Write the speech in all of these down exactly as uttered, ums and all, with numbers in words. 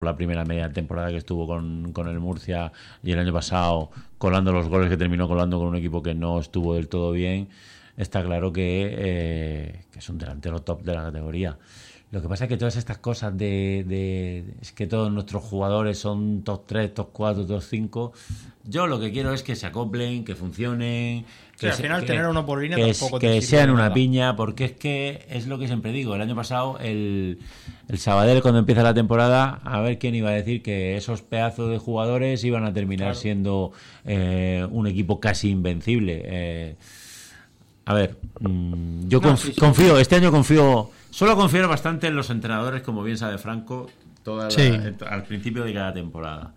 la primera media temporada que estuvo con, con el Murcia y el año pasado colando los goles que terminó colando con un equipo que no estuvo del todo bien, está claro que, eh, que es un delantero top de la categoría. Lo que pasa es que todas estas cosas de, de es que todos nuestros jugadores son top tres, top cuatro, top cinco, yo lo que quiero es que se acoplen, que funcionen, sí, al se, final que, tener uno por línea que, tampoco que te sean una nada. piña, porque es que es lo que siempre digo. El año pasado el, el Sabadell, cuando empieza la temporada, a ver quién iba a decir que esos pedazos de jugadores iban a terminar claro. siendo eh, un equipo casi invencible. Eh, a ver, mmm, yo no, conf- sí, sí. confío, este año confío, suelo confiar bastante en los entrenadores, como bien sabe Franco, toda la, sí. al principio de cada temporada.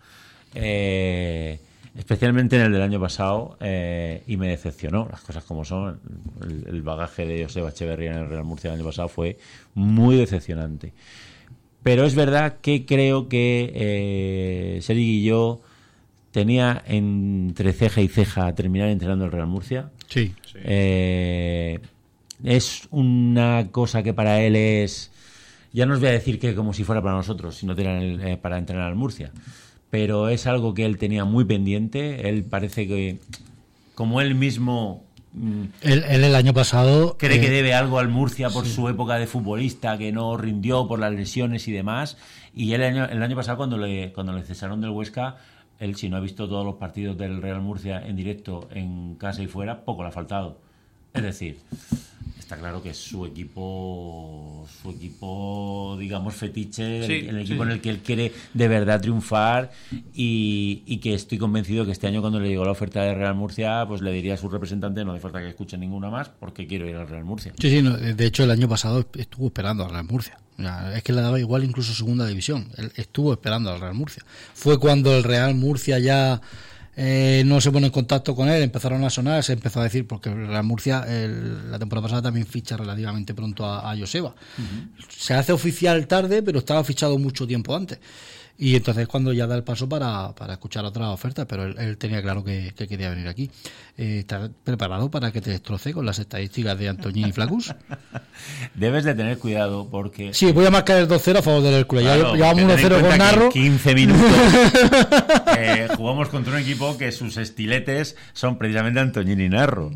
Eh, especialmente en el del año pasado, eh, y me decepcionó, las cosas como son. El, el bagaje de Joseba Echeverría en el Real Murcia el año pasado fue muy decepcionante. Pero es verdad que creo que eh, Sergi y yo tenía entre ceja y ceja terminar entrenando el Real Murcia. Sí. sí. Eh, es una cosa que para él es, ya no os voy a decir que como si fuera para nosotros, sino eh, para entrenar al Murcia, pero es algo que él tenía muy pendiente. Él parece que, como él mismo él, él el año pasado cree eh, que debe algo al Murcia por sí. su época de futbolista, que no rindió por las lesiones y demás, y él el año, el año pasado cuando le, cuando le cesaron del Huesca, él, si no ha visto todos los partidos del Real Murcia en directo, en casa y fuera, poco le ha faltado. Es decir, está claro que es su equipo, su equipo, digamos, fetiche, sí, el, el equipo sí. en el que él quiere de verdad triunfar, y, y que estoy convencido que este año, cuando le llegó la oferta de Real Murcia, pues le diría a su representante: no hace falta que escuche ninguna más, porque quiero ir al Real Murcia. Sí, sí, no, de hecho el año pasado estuvo esperando al Real Murcia. Es que le daba igual incluso segunda división. Él estuvo esperando al Real Murcia. Fue cuando el Real Murcia ya eh, no se pone en contacto con él, empezaron a sonar, se empezó a decir, porque el Real Murcia el, la temporada pasada también ficha relativamente pronto a, a Joseba. Uh-huh. Se hace oficial tarde, pero estaba fichado mucho tiempo antes. Y entonces cuando ya da el paso para, para escuchar otras ofertas, pero él, él tenía claro que, que quería venir aquí. Eh, ¿Estás preparado para que te destroce con las estadísticas de Antoñín y Flacus? Debes de tener cuidado porque... Sí, voy a marcar el dos cero a favor del Hércules. Claro, ya llevamos uno cero con Narro. quince minutos eh, jugamos contra un equipo que sus estiletes son precisamente Antoñín y Narro.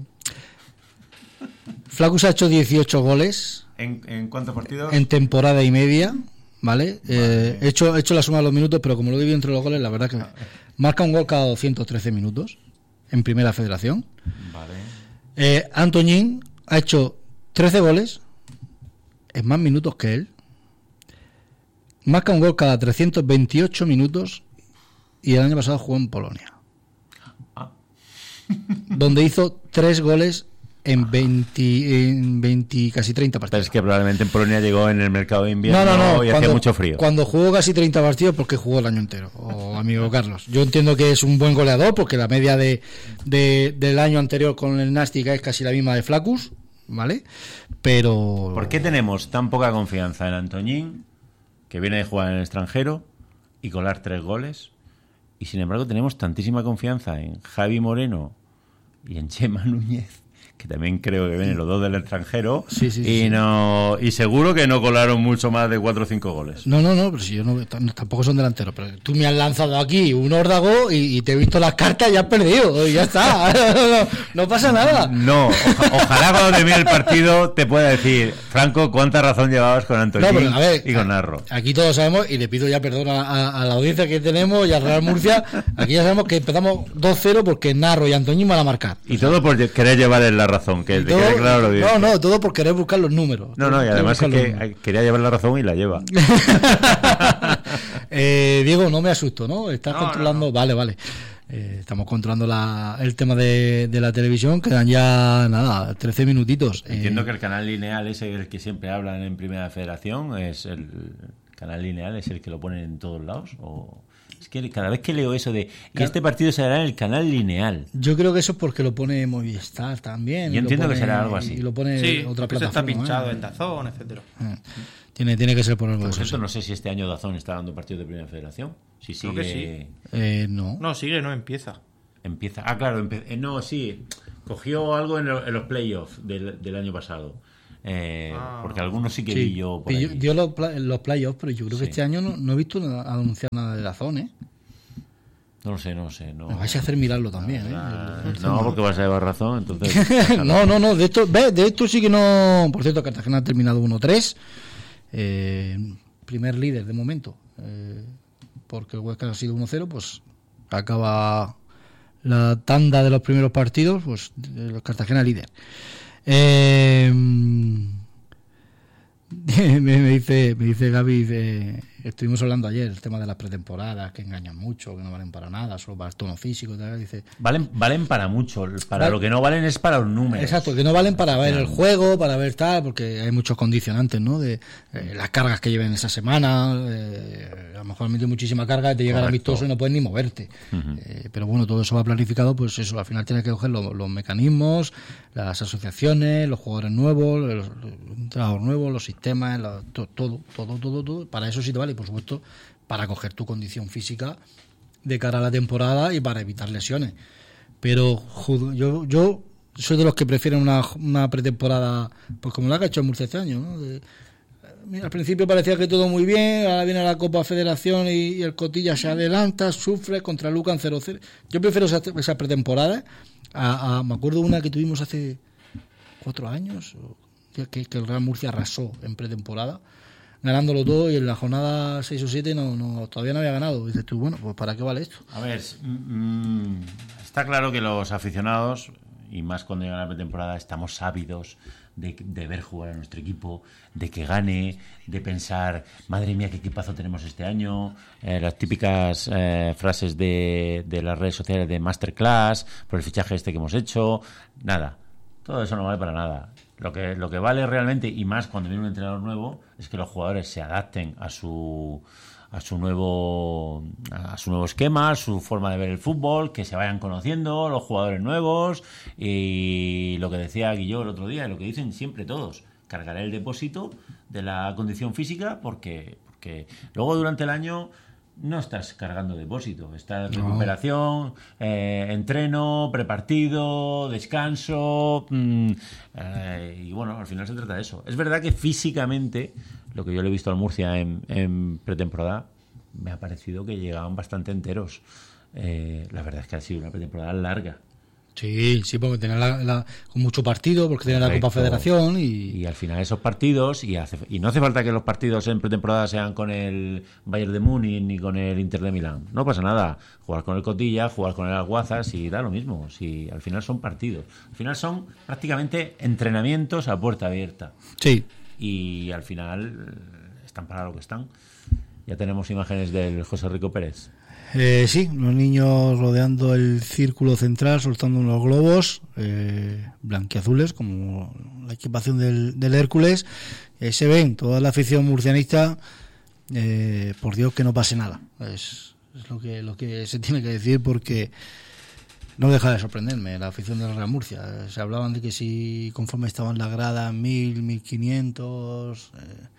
Flacus ha hecho dieciocho goles. ¿En, en cuántos partidos? En temporada y media. ¿Vale? vale. Eh, he, hecho, he hecho la suma de los minutos, pero como lo divido entre los goles, la verdad que marca un gol cada doscientos trece minutos en Primera Federación. Vale. Eh, Antoñín ha hecho trece goles en más minutos que él. Marca un gol cada trescientos veintiocho minutos, y el año pasado jugó en Polonia. Ah. Donde hizo tres goles en veinte, en veinte, casi treinta partidos. Pero es que probablemente en Polonia llegó en el mercado de invierno no, no, no, y cuando, hacía mucho frío. Cuando jugó casi treinta partidos, porque jugó el año entero, oh, amigo Carlos. Yo entiendo que es un buen goleador, porque la media de, de del año anterior con el Nástica es casi la misma de Flacus, ¿vale? Pero... ¿Por qué tenemos tan poca confianza en Antoñín, que viene de jugar en el extranjero y colar tres goles? Y sin embargo tenemos tantísima confianza en Javi Moreno y en Chema Núñez, que también creo que vienen los dos del extranjero, sí, sí, y sí. no y seguro que no colaron mucho más de cuatro o cinco goles. No, no, no, pero si yo no, tampoco son delanteros, pero tú me has lanzado aquí un órdago y, y te he visto las cartas y has perdido, y ya está. no, no pasa nada. No, oja, ojalá cuando termine el partido te pueda decir: Franco, cuánta razón llevabas con Antoñín no, ver, y con Narro. Aquí todos sabemos, y le pido ya perdón a, a, a la audiencia que tenemos y al Real Murcia, aquí ya sabemos que empezamos dos cero porque Narro y Antoñín van a marcar. Y todo por querer llevarles la razón, que todo, quede claro lo bien. No, no, todo por querer buscar los números. No, no, y además es que quería llevar la razón y la lleva. eh, Diego, no me asusto, ¿no? Estás no, controlando... No, no. Vale, vale. Eh, estamos controlando la, el tema de, de la televisión. Quedan ya, nada, trece minutitos. Entiendo eh, que el canal lineal ese el que siempre hablan en Primera Federación, es el canal lineal, es el que lo ponen en todos lados, o... Es que cada vez que leo eso de y este partido se hará en el canal lineal. Yo creo que eso es porque lo pone Movistar también. Yo entiendo pone, que será algo así. Y lo pone sí, otra plataforma. Está pinchado ¿eh? en Dazón, etcétera. Eh. Tiene, tiene que ser por algo Por de eso. eso Sí. No sé si este año Dazón está dando partidos de Primera Federación. Si sigue... Creo que sí. Eh, no. No, sigue, no empieza. Empieza. Ah, claro, empe... eh, no, sí. Cogió algo en, lo, en los playoffs del, del año pasado. Eh, Ah. porque algunos sí que Sí, vi yo por dio, ahí. dio los, pla- los playoffs, pero yo creo que Sí. este año no, no he visto nada- anunciar nada de la zona, ¿eh? No lo sé, no lo sé. No, Me vais a hacer mirarlo también, ¿eh? Ah, El- el- no, porque vas a llevar razón, entonces... no, no, no, de esto, ve, de esto sí que no. Por cierto, Cartagena ha terminado uno tres. Eh, primer líder de momento. Eh, porque el Huesca ha sido uno cero, pues acaba la tanda de los primeros partidos, pues el Cartagena líder. Eh, me, me dice me dice Gaby, dice, estuvimos hablando ayer el tema de las pretemporadas, que engañan mucho, que no valen para nada, solo para el tono físico y tal. Dice, Valen, valen para mucho, para Vale. lo que no valen es para los números. exacto, que no valen para ver Ya. el juego, para ver tal, porque hay muchos condicionantes, ¿no? De eh, las cargas que lleven esa semana, eh, a lo mejor han metido muchísima carga y te llega el Correcto. amistoso y no puedes ni moverte. Ujú. Eh, pero bueno, todo eso va planificado, pues eso, al final tienes que coger lo- los mecanismos, las asociaciones, los jugadores nuevos, los, los entrenadores nuevos, los sistemas, la- to- todo, todo, todo, todo. Para eso sí te vale, y por supuesto, para coger tu condición física de cara a la temporada y para evitar lesiones. Pero ju- yo yo soy de los que prefieren una, una pretemporada, pues como la que ha hecho en Murcia este año, ¿no? De- mira, al principio parecía que todo muy bien, ahora viene la Copa Federación y, y el Cotilla se adelanta, sufre contra Lucan cero cero. Yo prefiero esa, esa pretemporada a, a- me acuerdo una que tuvimos hace cuatro años, o- que, que el Real Murcia arrasó en pretemporada, ganándolo todo, y en la jornada seis o siete no, no, todavía no había ganado. Y dices tú, bueno, pues ¿para qué vale esto? A ver, mm, está claro que los aficionados, y más cuando llega la pretemporada, estamos ávidos de, de ver jugar a nuestro equipo, de que gane, de pensar, madre mía, qué equipazo tenemos este año, eh, las típicas eh, frases de, de las redes sociales de Masterclass, por el fichaje este que hemos hecho, nada, todo eso no vale para nada. Lo que, lo que vale realmente, y más cuando viene un entrenador nuevo, es que los jugadores se adapten a su a su nuevo a su nuevo esquema, a su forma de ver el fútbol, que se vayan conociendo los jugadores nuevos, y lo que decía Guilló el otro día, y lo que dicen siempre todos, cargaré el depósito de la condición física, porque porque luego durante el año no estás cargando depósito, estás en recuperación, eh, entreno, prepartido, descanso, mmm, eh, y bueno, al final se trata de eso. Es verdad que físicamente, lo que yo le he visto al Murcia en, en pretemporada, me ha parecido que llegaban bastante enteros. Eh, la verdad es que ha sido una pretemporada larga. Sí, sí, porque tenía la, la- con mucho partido, porque tenía la Correcto. Copa Federación y, Y al final esos partidos, y, hace, y no hace falta que los partidos en pretemporada sean con el Bayern de Múnich ni con el Inter de Milán. No pasa nada. Jugar con el Cotilla, jugar con el Alguazas, y da lo mismo. Si al final son partidos. Al final son prácticamente entrenamientos a puerta abierta. sí, Y al final eh, están para lo que están. Ya tenemos imágenes del José Rico Pérez. eh, sí, los niños rodeando el círculo central, soltando unos globos eh, blanquiazules, como la equipación del, del Hércules. Eh, se ven toda la afición murcianista, eh, por Dios que no pase nada. Es, es lo que lo que se tiene que decir, porque no deja de sorprenderme la afición del Real Murcia. Se hablaban de que si conforme estaban las gradas mil, mil quinientos,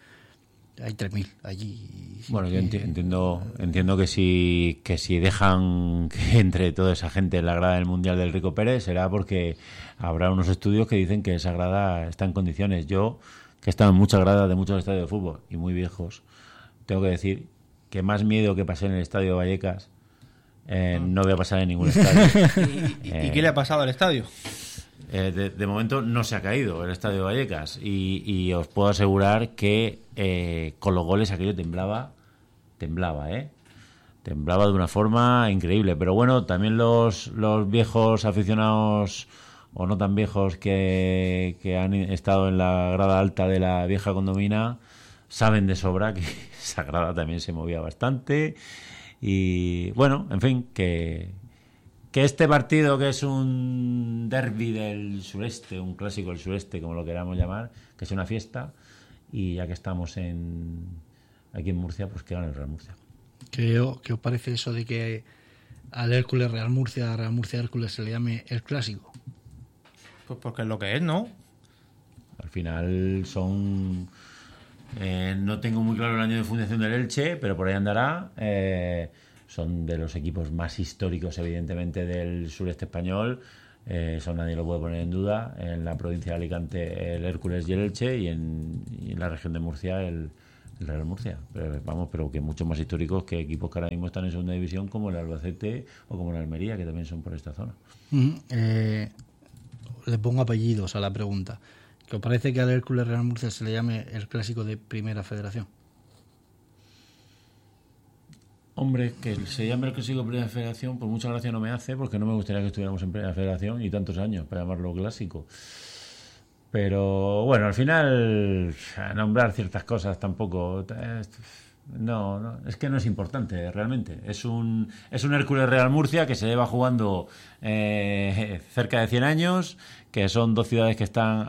eh, hay tres mil allí. Bueno, yo Eh, enti- entiendo entiendo que si que si dejan que entre toda esa gente en la grada del Mundial del Rico Pérez, será porque habrá unos estudios que dicen que esa grada está en condiciones. Yo, que he estado en muchas gradas de muchos estadios de fútbol y muy viejos, tengo que decir que más miedo que pasé en el estadio de Vallecas eh, no voy a pasar en ningún estadio. ¿Y, y- Eh, y qué le ha pasado al estadio? Eh, de, de momento no se ha caído el estadio de Vallecas, y, y os puedo asegurar que eh, con los goles aquello temblaba, temblaba, ¿eh? Temblaba de una forma increíble. Pero bueno, también los, los viejos aficionados, o no tan viejos, que, que han estado en la grada alta de la vieja condomina, saben de sobra que esa grada también se movía bastante. Y bueno, en fin, que... que este partido, que es un derbi del sureste, un clásico del sureste, como lo queramos llamar, que es una fiesta, y ya que estamos en aquí en Murcia, pues que gane el Real Murcia. ¿Qué, o- qué os parece eso de que al Hércules Real Murcia, Real Murcia Hércules, se le llame el clásico? Pues porque es lo que es, ¿no? Al final son... eh, no tengo muy claro el año de fundación del Elche, pero por ahí andará. Eh, son de los equipos más históricos, evidentemente, del sureste español. Eh, eso nadie lo puede poner en duda. En la provincia de Alicante el Hércules y el Elche, y en, y en la región de Murcia el, el Real Murcia. Pero, vamos, pero que mucho más históricos que equipos que ahora mismo están en segunda división, como el Albacete o como el Almería, que también son por esta zona. Mm, eh, le pongo apellidos a la pregunta. ¿Qué os parece que al Hércules Real Murcia se le llame el clásico de Primera Federación? Hombre, que se llame el clásico de Primera Federación, pues mucha gracia no me hace, porque no me gustaría que estuviéramos en Primera Federación y tantos años para llamarlo clásico. Pero bueno, al final nombrar ciertas cosas tampoco no, no es que no es importante realmente. Es un es un Hércules Real Murcia que se lleva jugando eh, cerca de cien años, que son dos ciudades que están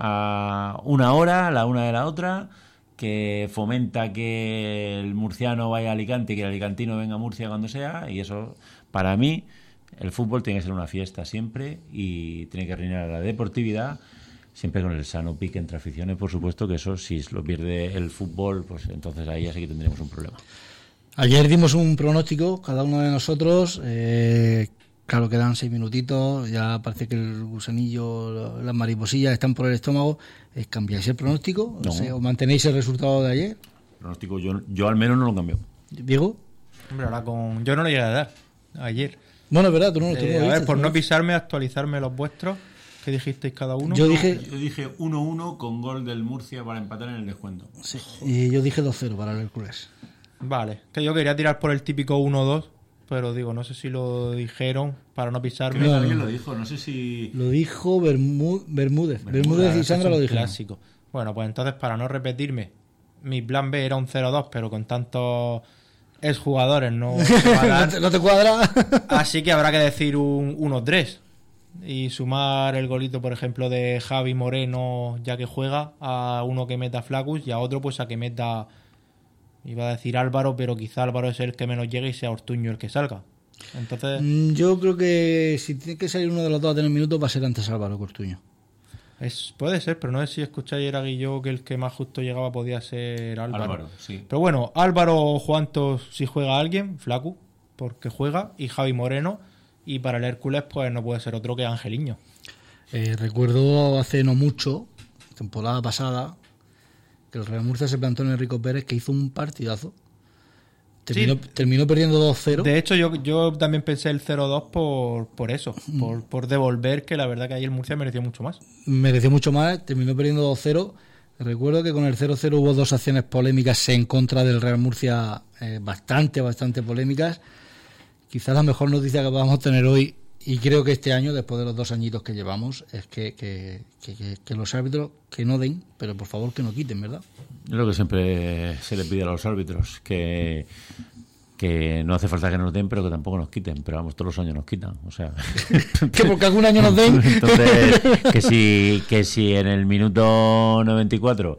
a una hora la una de la otra, que fomenta que el murciano vaya a Alicante y que el alicantino venga a Murcia cuando sea, y eso, para mí, el fútbol tiene que ser una fiesta siempre y tiene que reinar la deportividad, siempre con el sano pique entre aficiones, por supuesto, que eso, si lo pierde el fútbol, pues entonces ahí ya sí que tendremos un problema. Ayer dimos un pronóstico, cada uno de nosotros, eh, claro, quedan seis minutitos, ya parece que el gusanillo, las mariposillas están por el estómago. ¿Cambiáis el pronóstico? No. O sea, ¿o mantenéis el resultado de ayer? El pronóstico yo, yo al menos no lo cambio. ¿Diego? Hombre, ahora con... Yo no le llegué a dar ayer. Bueno, es verdad, tú no, tú Eh, no lo a ver, viste, por tú no no. pisarme, actualizarme los vuestros. ¿Qué dijisteis cada uno? Yo dije, Yo dije uno uno con gol del Murcia para empatar en el descuento. sí, y yo dije dos cero para el Hércules. Vale, que yo quería tirar por el típico uno dos, pero digo, no sé si lo dijeron para no pisarme. Creo que No. alguien lo dijo, no sé si... Lo dijo Bermú- Bermúdez. Bermúdez, Bermúdez Claro, y es que Sandra es lo un dijeron. clásico. Bueno, pues entonces, para no repetirme, mi plan B era un cero dos, pero con tantos exjugadores no se va a ¿No dar. te, no te cuadra? Así que habrá que decir un uno tres y sumar el golito, por ejemplo, de Javi Moreno, ya que juega, a uno que meta Flacus y a otro pues a que meta, iba a decir Álvaro, pero quizá Álvaro es el que menos llegue y sea Ortuño el que salga. Entonces, Mm, Yo creo que si tiene que salir uno de los dos a tener minutos va a ser antes Álvaro Cortuño. es, puede ser, pero no sé si escucháis ayer a Guilló que el que más justo llegaba podía ser Álvaro. Álvaro, sí. Pero bueno, Álvaro o Juantos si juega alguien, Flacus, porque juega, y Javi Moreno, y para el Hércules pues no puede ser otro que Angeliño. Eh, recuerdo hace no mucho, temporada pasada, que el Real Murcia se plantó en Enrico Pérez, que hizo un partidazo. Terminó, Sí. terminó perdiendo dos cero. De hecho, yo, yo también pensé el cero dos por, por eso, por, por devolver, que la verdad que ahí el Murcia mereció mucho más. Mereció mucho más, terminó perdiendo dos cero. Recuerdo que con el cero cero hubo dos acciones polémicas en contra del Real Murcia, eh, bastante, bastante polémicas. Quizás la mejor noticia que podamos tener hoy, y creo que este año, después de los dos añitos que llevamos, es que, que, que, que, que los árbitros que no den, pero por favor que no quiten, ¿verdad? Es lo que siempre se le pide a los árbitros, que, que no hace falta que nos den, pero que tampoco nos quiten. Pero vamos, todos los años nos quitan. O sea, Que porque algún año nos den. entonces, que si, que si en el minuto noventa y cuatro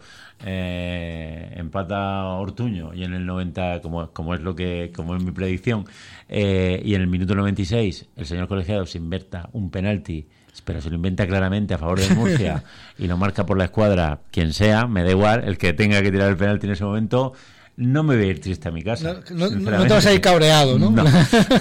eh, empata Ortuño y en el noventa, como, como es lo que como es mi predicción, eh, y en el minuto noventa y seis el señor colegiado se inventa un penalti, pero se lo inventa claramente a favor del Murcia y lo marca por la escuadra quien sea, me da igual, el que tenga que tirar el penalti en ese momento, no me voy a ir triste a mi casa. No, no, no te vas a ir cabreado, ¿no? No.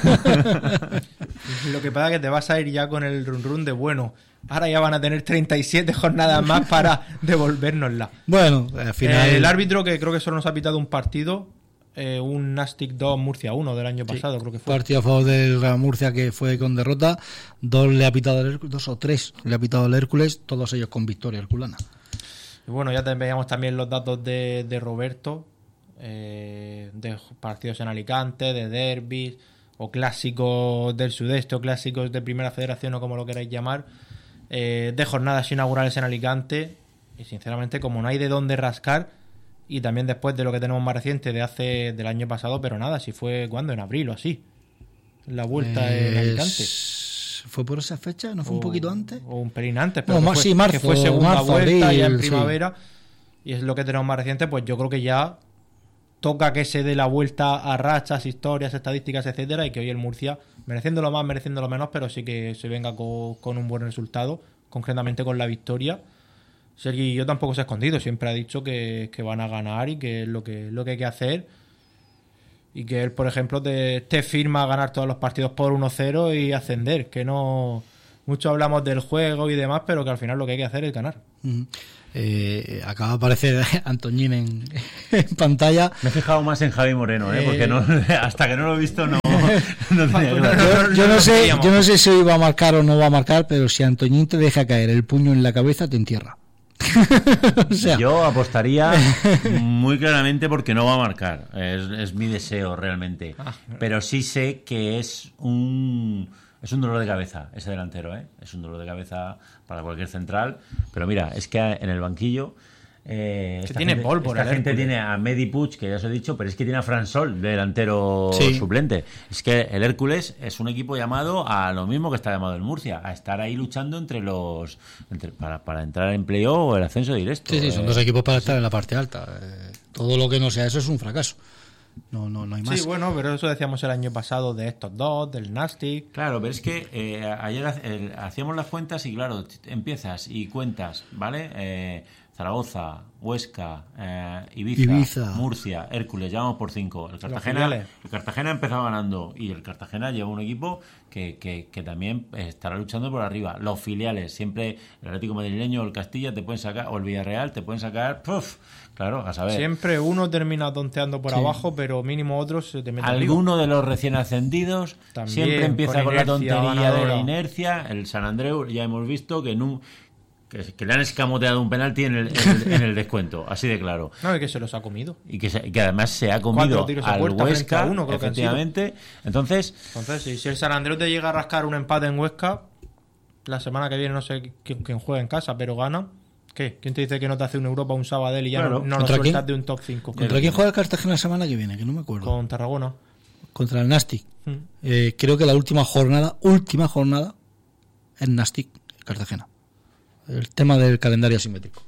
Lo que pasa es que te vas a ir ya con el run run de bueno, ahora ya van a tener treinta y siete jornadas más para devolvérnosla. Bueno, al final. Eh, el árbitro, que creo que solo nos ha pitado un partido, eh, un Nastic dos Murcia uno del año pasado, creo que fue. Partido a favor del Real Murcia que fue con derrota. Dos le ha pitado el Hércules, dos o tres le ha pitado el Hércules, todos ellos con victoria herculana. Y bueno, ya te- veíamos también los datos de, de Roberto, eh, de partidos en Alicante, de derbis, o clásicos del sudeste, o clásicos de Primera Federación, o como lo queráis llamar, eh, de jornadas inaugurales en Alicante. Y sinceramente, como no hay de dónde rascar, y también después de lo que tenemos más reciente de hace del año pasado, pero nada, si fue cuando, en abril o así, la vuelta en Alicante. ¿Fue por esa fecha? ¿No fue O- un poquito antes? O un pelín antes, pero No, que, más- fue, sí, marzo, que fue segunda marzo, vuelta abril, ya en sí. primavera. Y es lo que tenemos más reciente, pues yo creo que ya toca que se dé la vuelta a rachas, historias, estadísticas, etcétera, y que hoy el Murcia, mereciéndolo más, mereciéndolo menos, pero sí que se venga co- con un buen resultado, concretamente con la victoria. Sergi yo tampoco se ha escondido, siempre ha dicho que, que van a ganar y que es lo que, lo que hay que hacer. Y que él, por ejemplo, te, te firma a ganar todos los partidos por uno cero y ascender, que no... mucho hablamos del juego y demás, pero que al final lo que hay que hacer es ganar. Uh-huh. Eh, acaba de aparecer Antoñín en, en pantalla. Me he fijado más en Javi Moreno, ¿eh? porque no, hasta que no lo he visto no, no tenía yo, yo, no sé, yo no sé si hoy va a marcar o no va a marcar, pero si Antoñín te deja caer el puño en la cabeza, te entierra. O sea. Yo apostaría muy claramente porque no va a marcar. Es, es mi deseo realmente. Pero sí sé que es un... Es un dolor de cabeza ese delantero, ¿eh? Es un dolor de cabeza para cualquier central. Pero mira, es que en el banquillo... Eh, esta tiene gente, Paul por esta gente tiene a Medi Puig, que ya os he dicho, pero es que tiene a Fran Sol, de delantero sí. suplente. Es que el Hércules es un equipo llamado a lo mismo que está llamado el Murcia, a estar ahí luchando entre los... Entre, para, para entrar en playoff o el ascenso directo. Sí, sí, son eh, dos equipos para estar en la parte alta. Eh, todo lo que no sea eso es un fracaso. No, no, no hay más. Sí, bueno, pero eso decíamos el año pasado de estos dos, del Nastic. Claro, pero es que eh, ayer eh, hacíamos las cuentas y claro, empiezas y cuentas, ¿vale? Eh, Zaragoza, Huesca, eh, Ibiza, Ibiza, Murcia, Hércules, ya vamos por cinco. El Cartagena, el Cartagena empezó ganando y el Cartagena lleva un equipo que, que, que también estará luchando por arriba. Los filiales, siempre el Atlético Madrileño o el Castilla te pueden sacar, o el Villarreal te pueden sacar, ¡puf! Claro, a saber. Siempre uno termina tonteando por sí. abajo, pero mínimo otros se te meten Alguno arriba. De los recién ascendidos también, siempre empieza con, inercia, con la tontería ganadora. De la inercia. El San Andreu ya hemos visto que no... Que, que le han escamoteado un penalti en el, en, el, en el descuento, así de claro. No, y que se los ha comido. Y que, se, que además se ha comido al Huesca, uno, efectivamente. Entonces, Entonces si, si el San Andreu te llega a rascar un empate en Huesca, la semana que viene no sé quién, quién juega en casa, pero gana. ¿Qué? ¿Quién te dice que no te hace un Europa un Sabadell y ya claro. no, no lo sueltas quién? De un top cinco? ¿Contra quién juega el Cartagena la semana que viene? Que no me acuerdo. Con Tarragona. Contra el Nastic. Hmm. Eh, creo que la última jornada, última jornada, es Nastic, Cartagena. El tema del calendario asimétrico.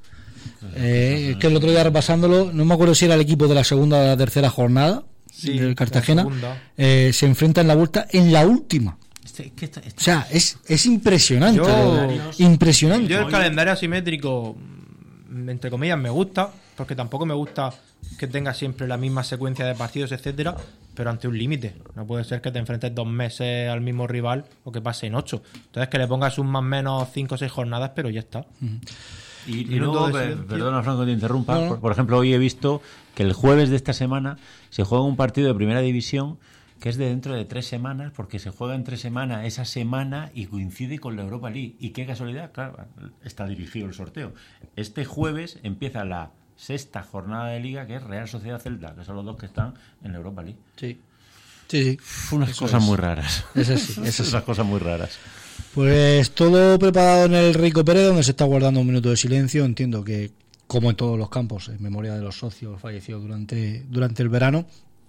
Eh, que el otro día repasándolo, no me acuerdo si era el equipo de la segunda o de la tercera jornada sí, del Cartagena, eh, se enfrenta en la vuelta en la última. Este, este, este, o sea, es, es impresionante. Yo, impresionante. Yo el calendario asimétrico, entre comillas, me gusta, porque tampoco me gusta que tenga siempre la misma secuencia de partidos, etcétera, pero ante un límite. No puede ser que te enfrentes dos meses al mismo rival o que pase en ocho. Entonces que le pongas un más o menos cinco o seis jornadas, pero ya está. Uh-huh. Y, y luego, per, perdona Franco que te interrumpa, no. por, por ejemplo, hoy he visto que el jueves de esta semana se juega un partido de primera división que es de dentro de tres semanas, porque se juega en tres semanas esa semana y coincide con la Europa League. Y qué casualidad, claro, está dirigido el sorteo. Este jueves empieza la sexta jornada de liga, que es Real Sociedad Celta, que son los dos que están en la Europa League. Sí, sí, sí. Unas eso cosas es. muy raras. Eso sí, eso Esas cosas muy raras. Pues todo preparado en el Rico Pérez, donde se está guardando un minuto de silencio. Entiendo que, como en todos los campos, en memoria de los socios fallecidos durante, durante el verano.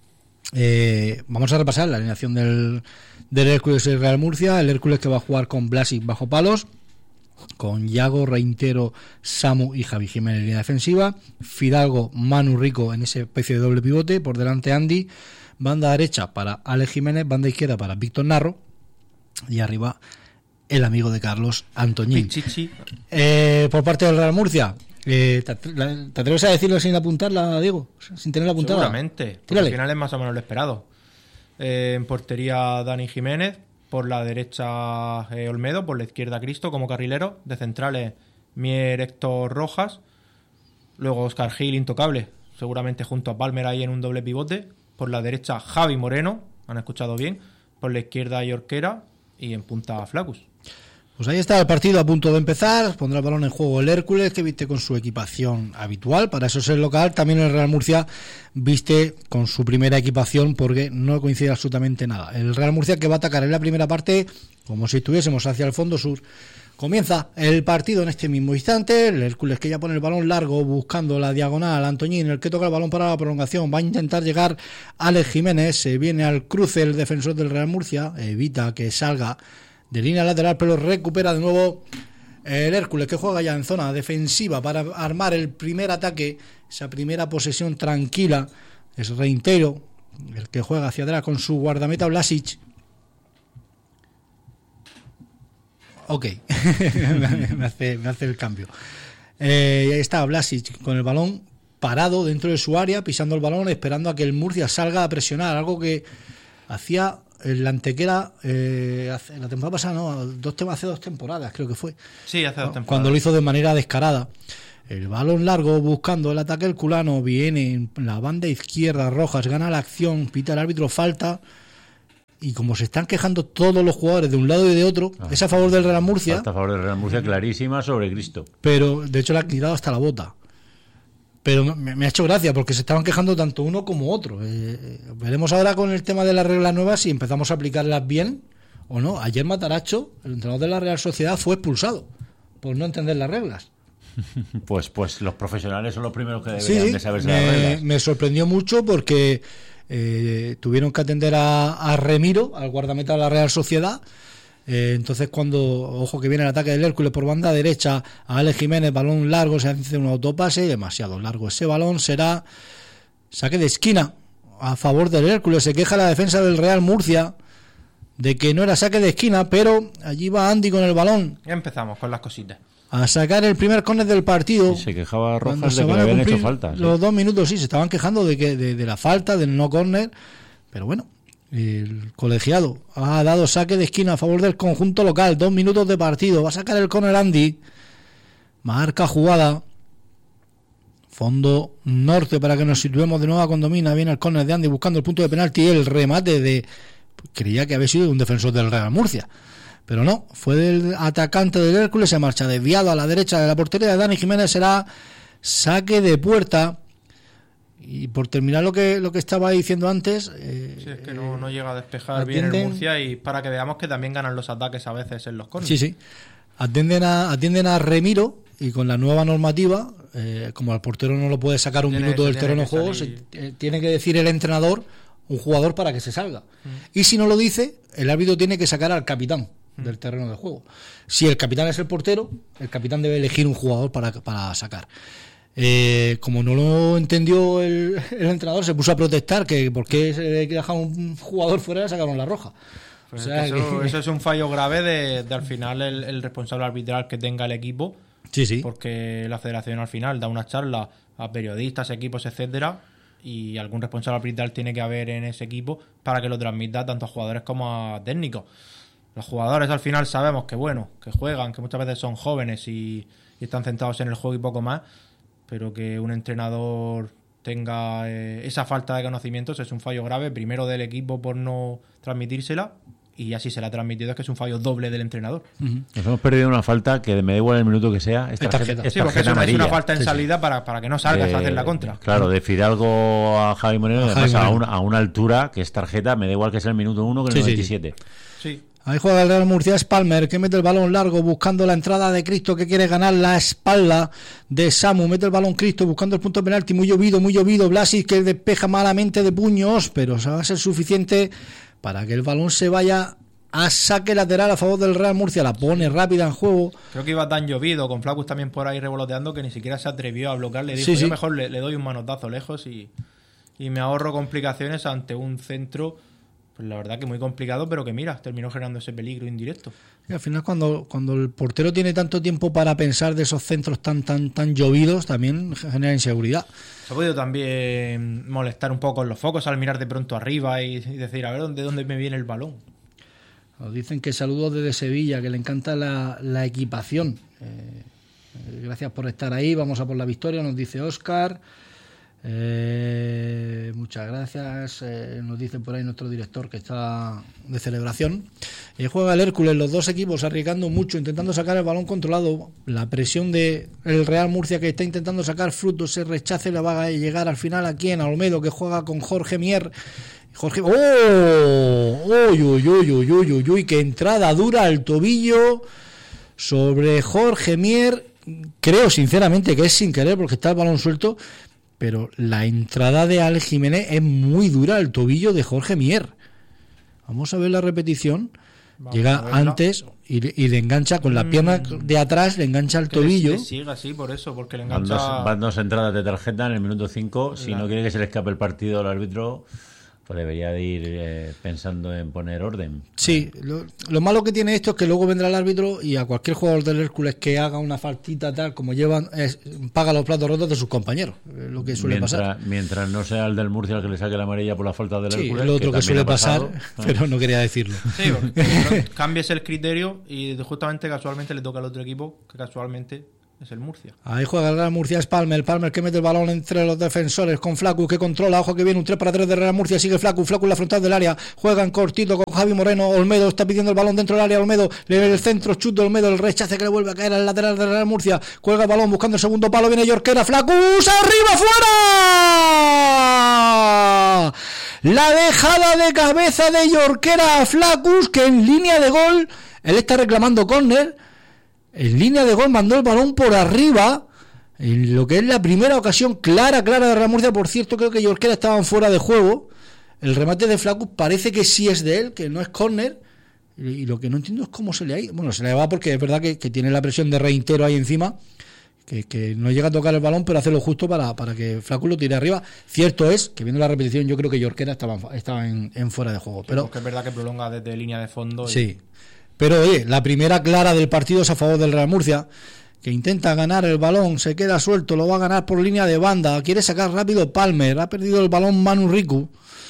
Eh, vamos a repasar la alineación del, del Hércules y el Real Murcia. El Hércules que va a jugar con Blasic bajo palos, con Yago, Reintero, Samu y Javi Jiménez en línea defensiva, Fidalgo, Manu Rico en esa especie de doble pivote, por delante Andy, banda derecha para Alex Jiménez, banda izquierda para Víctor Narro y arriba el amigo de Carlos, Antoñín. Eh, por parte del Real Murcia, eh, ¿te, ¿te atreves a decirlo sin apuntarla, Diego? Sin tenerla apuntada. Seguramente, al final es más o menos lo esperado. Eh, en portería Dani Jiménez, por la derecha eh, Olmedo, por la izquierda Cristo como carrilero, de centrales Mier, Héctor Rojas, luego Oscar Gil, intocable, seguramente junto a Palmer ahí en un doble pivote, por la derecha Javi Moreno, han escuchado bien, por la izquierda Yorquera y en punta Flacus. Pues ahí está el partido a punto de empezar, pondrá el balón en juego el Hércules, que viste con su equipación habitual, para eso es el local. También el Real Murcia viste con su primera equipación, porque no coincide absolutamente nada. El Real Murcia que va a atacar en la primera parte como si estuviésemos hacia el fondo sur. Comienza el partido en este mismo instante, el Hércules que ya pone el balón largo buscando la diagonal, Antoñín el que toca el balón para la prolongación, va a intentar llegar Alex Jiménez, se viene al cruce el defensor del Real Murcia, evita que salga de línea lateral, pero recupera de nuevo el Hércules, que juega ya en zona defensiva para armar el primer ataque, esa primera posesión tranquila. Es Reintero el que juega hacia atrás con su guardameta Blasic. Ok, me, hace, me hace el cambio. Eh, ahí está Blasic con el balón parado dentro de su área, pisando el balón, esperando a que el Murcia salga a presionar, algo que hacía el Antequera, eh, hace, la temporada pasada, no, dos, hace dos temporadas creo que fue. Sí, hace dos temporadas. Cuando lo hizo de manera descarada. El balón largo buscando el ataque herculano, viene en la banda izquierda, Rojas gana la acción, pita el árbitro falta, y como se están quejando todos los jugadores de un lado y de otro, ah, es a favor del Real Murcia. Falta a favor del Real Murcia clarísima sobre Cristo. Pero de hecho le ha quitado hasta la bota. Pero me, me ha hecho gracia porque se estaban quejando tanto uno como otro. Eh, veremos ahora con el tema de las reglas nuevas si empezamos a aplicarlas bien o no. Ayer Mataracho, el entrenador de la Real Sociedad, fue expulsado por no entender las reglas. Pues, pues los profesionales son los primeros que deberían sí, de saberse me, las reglas. Me sorprendió mucho porque eh, tuvieron que atender a, a Remiro, al guardameta de la Real Sociedad. Eh, entonces cuando, ojo que viene el ataque del Hércules por banda derecha, a Alex Jiménez, balón largo, se hace un autopase, demasiado largo ese balón, será saque de esquina a favor del Hércules. Se queja la defensa del Real Murcia de que no era saque de esquina, pero allí va Andy con el balón. Ya empezamos con las cositas. A sacar el primer córner del partido. Y se quejaba Rojas de que le habían hecho falta. ¿Sí? Los dos minutos, sí, se estaban quejando de que de, de la falta, del no córner, pero bueno, el colegiado ha dado saque de esquina a favor del conjunto local. Dos minutos de partido, va a sacar el córner Andy, marca jugada, fondo norte para que nos situemos de nuevo a Condomina. Viene el córner de Andy buscando el punto de penalti y el remate de, creía que había sido un defensor del Real Murcia, pero no, fue del atacante del Hércules, se marcha desviado a la derecha de la portería de Dani Jiménez, será saque de puerta. Y por terminar lo que lo que estaba diciendo antes, eh, sí, es que no, no llega a despejar atienden, bien el Murcia, y para que veamos que también ganan los ataques a veces en los córneres. Sí, sí, atienden a, atienden a Remiro, y con la nueva normativa, eh, como al portero no lo puede sacar un tiene, minuto del terreno de juego, juego, se, eh, tiene que decir el entrenador un jugador para que se salga. Mm. Y si no lo dice, el árbitro tiene que sacar al capitán del terreno de juego. Si el capitán es el portero, el capitán debe elegir un jugador para, para sacar. Eh, como no lo entendió el, el entrenador, se puso a protestar que por qué se dejaba un jugador fuera y le sacaron la roja. Pues o sea, eso, que... eso es un fallo grave de, de al final el, el responsable arbitral que tenga el equipo. Sí, sí. Porque la federación al final da una charla a periodistas, equipos, etcétera, y algún responsable arbitral tiene que haber en ese equipo para que lo transmita tanto a jugadores como a técnicos. Los jugadores al final sabemos que bueno, que juegan, que muchas veces son jóvenes y, y están centrados en el juego y poco más, pero que un entrenador tenga eh, esa falta de conocimientos es un fallo grave, primero del equipo por no transmitírsela, y así se la ha transmitido, es que es un fallo doble del entrenador. Uh-huh. Nos hemos perdido una falta que me da igual el minuto que sea, es tarjeta, tarjeta. Es sí, porque es una, es una falta en sí, salida sí. Para, para que no salgas eh, a hacer la contra. Claro, de Fidalgo a Javi Moreno, a además Javi a, Moreno. una, a una altura que es tarjeta, me da igual que sea el minuto uno que el sí, noventa y siete. Sí. sí. Ahí juega el Real Murcia, es Palmer, que mete el balón largo buscando la entrada de Cristo, que quiere ganar la espalda de Samu. Mete el balón Cristo buscando el punto de penalti, muy llovido, muy llovido. Blasis que despeja malamente de puños, pero va a ser suficiente para que el balón se vaya a saque lateral a favor del Real Murcia. La pone rápida en juego. Creo que iba tan llovido, con Flaccus también por ahí revoloteando, que ni siquiera se atrevió a bloquear. Le dijo, sí, yo sí. mejor le, le doy un manotazo lejos y, y me ahorro complicaciones ante un centro, pues la verdad que muy complicado, pero que mira, terminó generando ese peligro indirecto. Y al final cuando, cuando el portero tiene tanto tiempo para pensar de esos centros tan tan tan llovidos, también genera inseguridad. Se ha podido también molestar un poco en los focos al mirar de pronto arriba y, y decir, a ver, ¿dónde, dónde me viene el balón? Nos dicen que saludos desde Sevilla, que le encanta la, la equipación. Eh, eh, gracias por estar ahí, vamos a por la victoria, nos dice Óscar. Eh, muchas gracias, eh, nos dice por ahí nuestro director que está de celebración. Eh, juega el Hércules, los dos equipos arriesgando mucho, intentando sacar el balón controlado. La presión de el Real Murcia, que está intentando sacar frutos, se rechace, le va a llegar al final aquí en Olmedo, que juega con Jorge Mier. Jorge, ¡oh! ¡Uy, uy, uy, uy, uy, uy, uy! ¡Qué entrada dura al tobillo sobre Jorge Mier! Creo sinceramente que es sin querer porque está el balón suelto, pero la entrada de Alex Jiménez es muy dura al tobillo de Jorge Mier. Vamos a ver la repetición. Vamos Llega antes y, y le engancha con la mm. pierna de atrás, le engancha el tobillo. Le, le sigue así por eso, porque le engancha. Van dos, van dos entradas de tarjeta en el minuto cinco. Si la... no quiere que se le escape el partido al árbitro, Pues debería de ir eh, pensando en poner orden. Sí, lo, lo malo que tiene esto es que luego vendrá el árbitro y a cualquier jugador del Hércules que haga una faltita tal como llevan, es, paga los platos rotos de sus compañeros, es lo que suele mientras, pasar. Mientras no sea el del Murcia el que le saque la amarilla por la falta del Sí, Hércules. es lo otro que, que suele pasar, pasado, pero no quería decirlo. Sí, porque cambies el criterio y justamente casualmente le toca al otro equipo, que casualmente es el Murcia. Ahí juega el Real Murcia, es Palmer, Palmer que mete el balón entre los defensores con Flacus que controla, ojo que viene un tres para tres de Real Murcia, sigue Flacus, Flacus en la frontal del área, juega en cortito con Javi Moreno, Olmedo está pidiendo el balón dentro del área, Olmedo, el centro, chute de Olmedo, el rechace que le vuelve a caer al lateral de Real Murcia, cuelga el balón buscando el segundo palo, viene Jorquera, Flacus, arriba, fuera, la dejada de cabeza de Jorquera a Flacus que en línea de gol, él está reclamando córner. En línea de gol mandó el balón por arriba, en lo que es la primera ocasión clara, clara de Real Murcia. Por cierto, creo que Jorquera estaban fuera de juego. El remate de Flacus parece que sí es de él, que no es córner. Y, y lo que no entiendo es cómo se le ha ido. Bueno, se le va porque es verdad que, que tiene la presión de Reintero ahí encima, que, que no llega a tocar el balón, pero hace lo justo para, para que Flacus lo tire arriba. Cierto es que viendo la repetición yo creo que Jorquera estaba, estaba en, en fuera de juego. Pero porque es verdad que prolonga desde línea de fondo. Y... Sí. Pero oye, la primera clara del partido es a favor del Real Murcia, que intenta ganar el balón, se queda suelto, lo va a ganar por línea de banda, quiere sacar rápido Palmer, ha perdido el balón Manu Riku.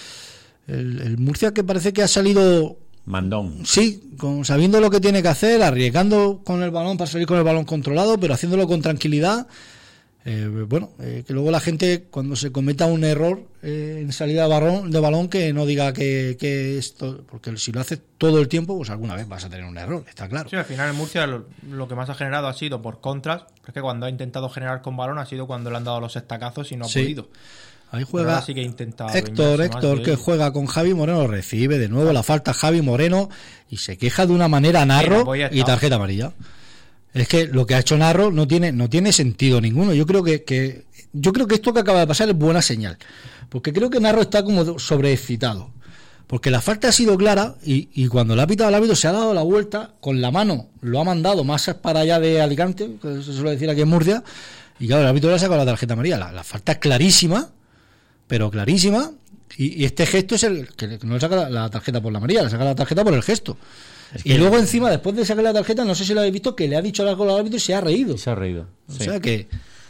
El, el Murcia que parece que ha salido... Mandón. Sí, con, sabiendo lo que tiene que hacer, arriesgando con el balón para salir con el balón controlado, pero haciéndolo con tranquilidad. Eh, bueno, eh, que luego la gente cuando se cometa un error eh, en salida de balón, de balón que no diga que, que esto, porque si lo haces todo el tiempo pues alguna vez vas a tener un error, está claro. Sí, al final en Murcia lo, lo que más ha generado ha sido por contras, pero es que cuando ha intentado generar con balón ha sido cuando le han dado los estacazos y no ha sí. podido. Ahí juega sí que intenta Héctor, Héctor que juega con Javi Moreno, recibe de nuevo la falta Javi Moreno y se queja de una manera Narro y tarjeta amarilla. Es que lo que ha hecho Narro no tiene no tiene sentido ninguno. Yo creo que, que yo creo que esto que acaba de pasar es buena señal, porque creo que Narro está como sobreexcitado, porque la falta ha sido clara y, y cuando le ha pitado el árbitro se ha dado la vuelta con la mano, lo ha mandado más para allá de Alicante, que se suele decir aquí en Murcia, y claro, el árbitro le ha sacado la tarjeta amarilla. La, la falta es clarísima, pero clarísima, y, y este gesto es el que no le saca la, la tarjeta por la amarilla, le saca la tarjeta por el gesto. Es que y luego encima, después de sacar la tarjeta, no sé si lo habéis visto, que le ha dicho algo al árbitro y se ha reído. Se ha reído. O sí. sea que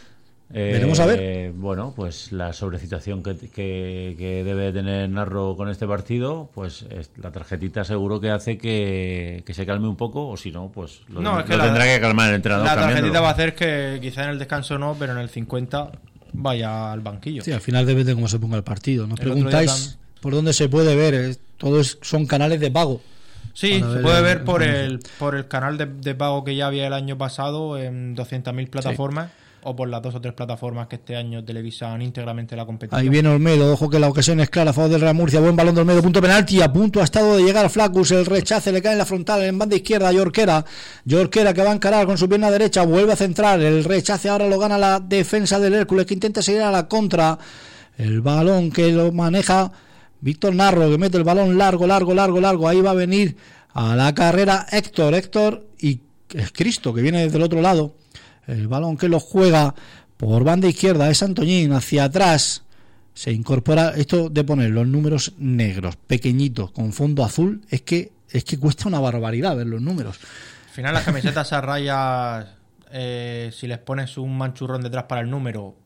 eh, veremos a ver. Bueno, pues la sobrecitación que, que, que debe tener Narro con este partido, pues es, la tarjetita seguro que hace que, que se calme un poco, o si no, pues lo, no, es que lo la, tendrá que calmar el entrenador. La tarjetita cambiándolo. va a hacer que quizá en el descanso no, pero en el cincuenta vaya al banquillo. Sí, al final depende de cómo se ponga el partido. Nos el preguntáis por dónde se puede ver. Todos son canales de pago. Sí, se puede ver por el por el canal de, de pago que ya había el año pasado en doscientas mil plataformas, sí, o por las dos o tres plataformas que este año televisan íntegramente la competición. Ahí viene Olmedo, ojo que la ocasión es clara a favor del Real Murcia, buen balón de Olmedo, punto penalti, a punto ha estado de llegar Flacus, el rechace le cae en la frontal, en banda izquierda, Jorquera, Jorquera que va a encarar con su pierna derecha, vuelve a centrar, el rechace ahora lo gana la defensa del Hércules que intenta seguir a la contra, el balón que lo maneja Víctor Narro, que mete el balón largo, largo, largo, largo, ahí va a venir a la carrera Héctor, Héctor y es Cristo que viene desde el otro lado, el balón que lo juega por banda izquierda es Antoñín, hacia atrás se incorpora, esto de poner los números negros, pequeñitos, con fondo azul, es que es que cuesta una barbaridad ver los números. Al final las camisetas a rayas, eh, si les pones un manchurrón detrás para el número,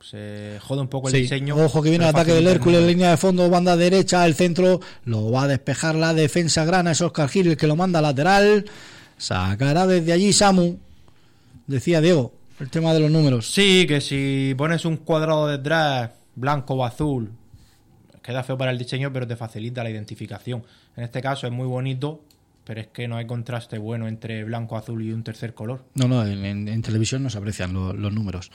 se jode un poco el sí. diseño. Ojo que viene el ataque del Hércules, línea de fondo, banda derecha, el centro lo va a despejar la defensa grana, es Óscar Gil el que lo manda lateral, sacará desde allí Samu, decía Diego, el tema de los números. Sí, que si pones un cuadrado detrás, blanco o azul, queda feo para el diseño, pero te facilita la identificación. En este caso es muy bonito, pero es que no hay contraste bueno entre blanco, azul y un tercer color. No, no, en, en, en televisión no se aprecian lo, los números.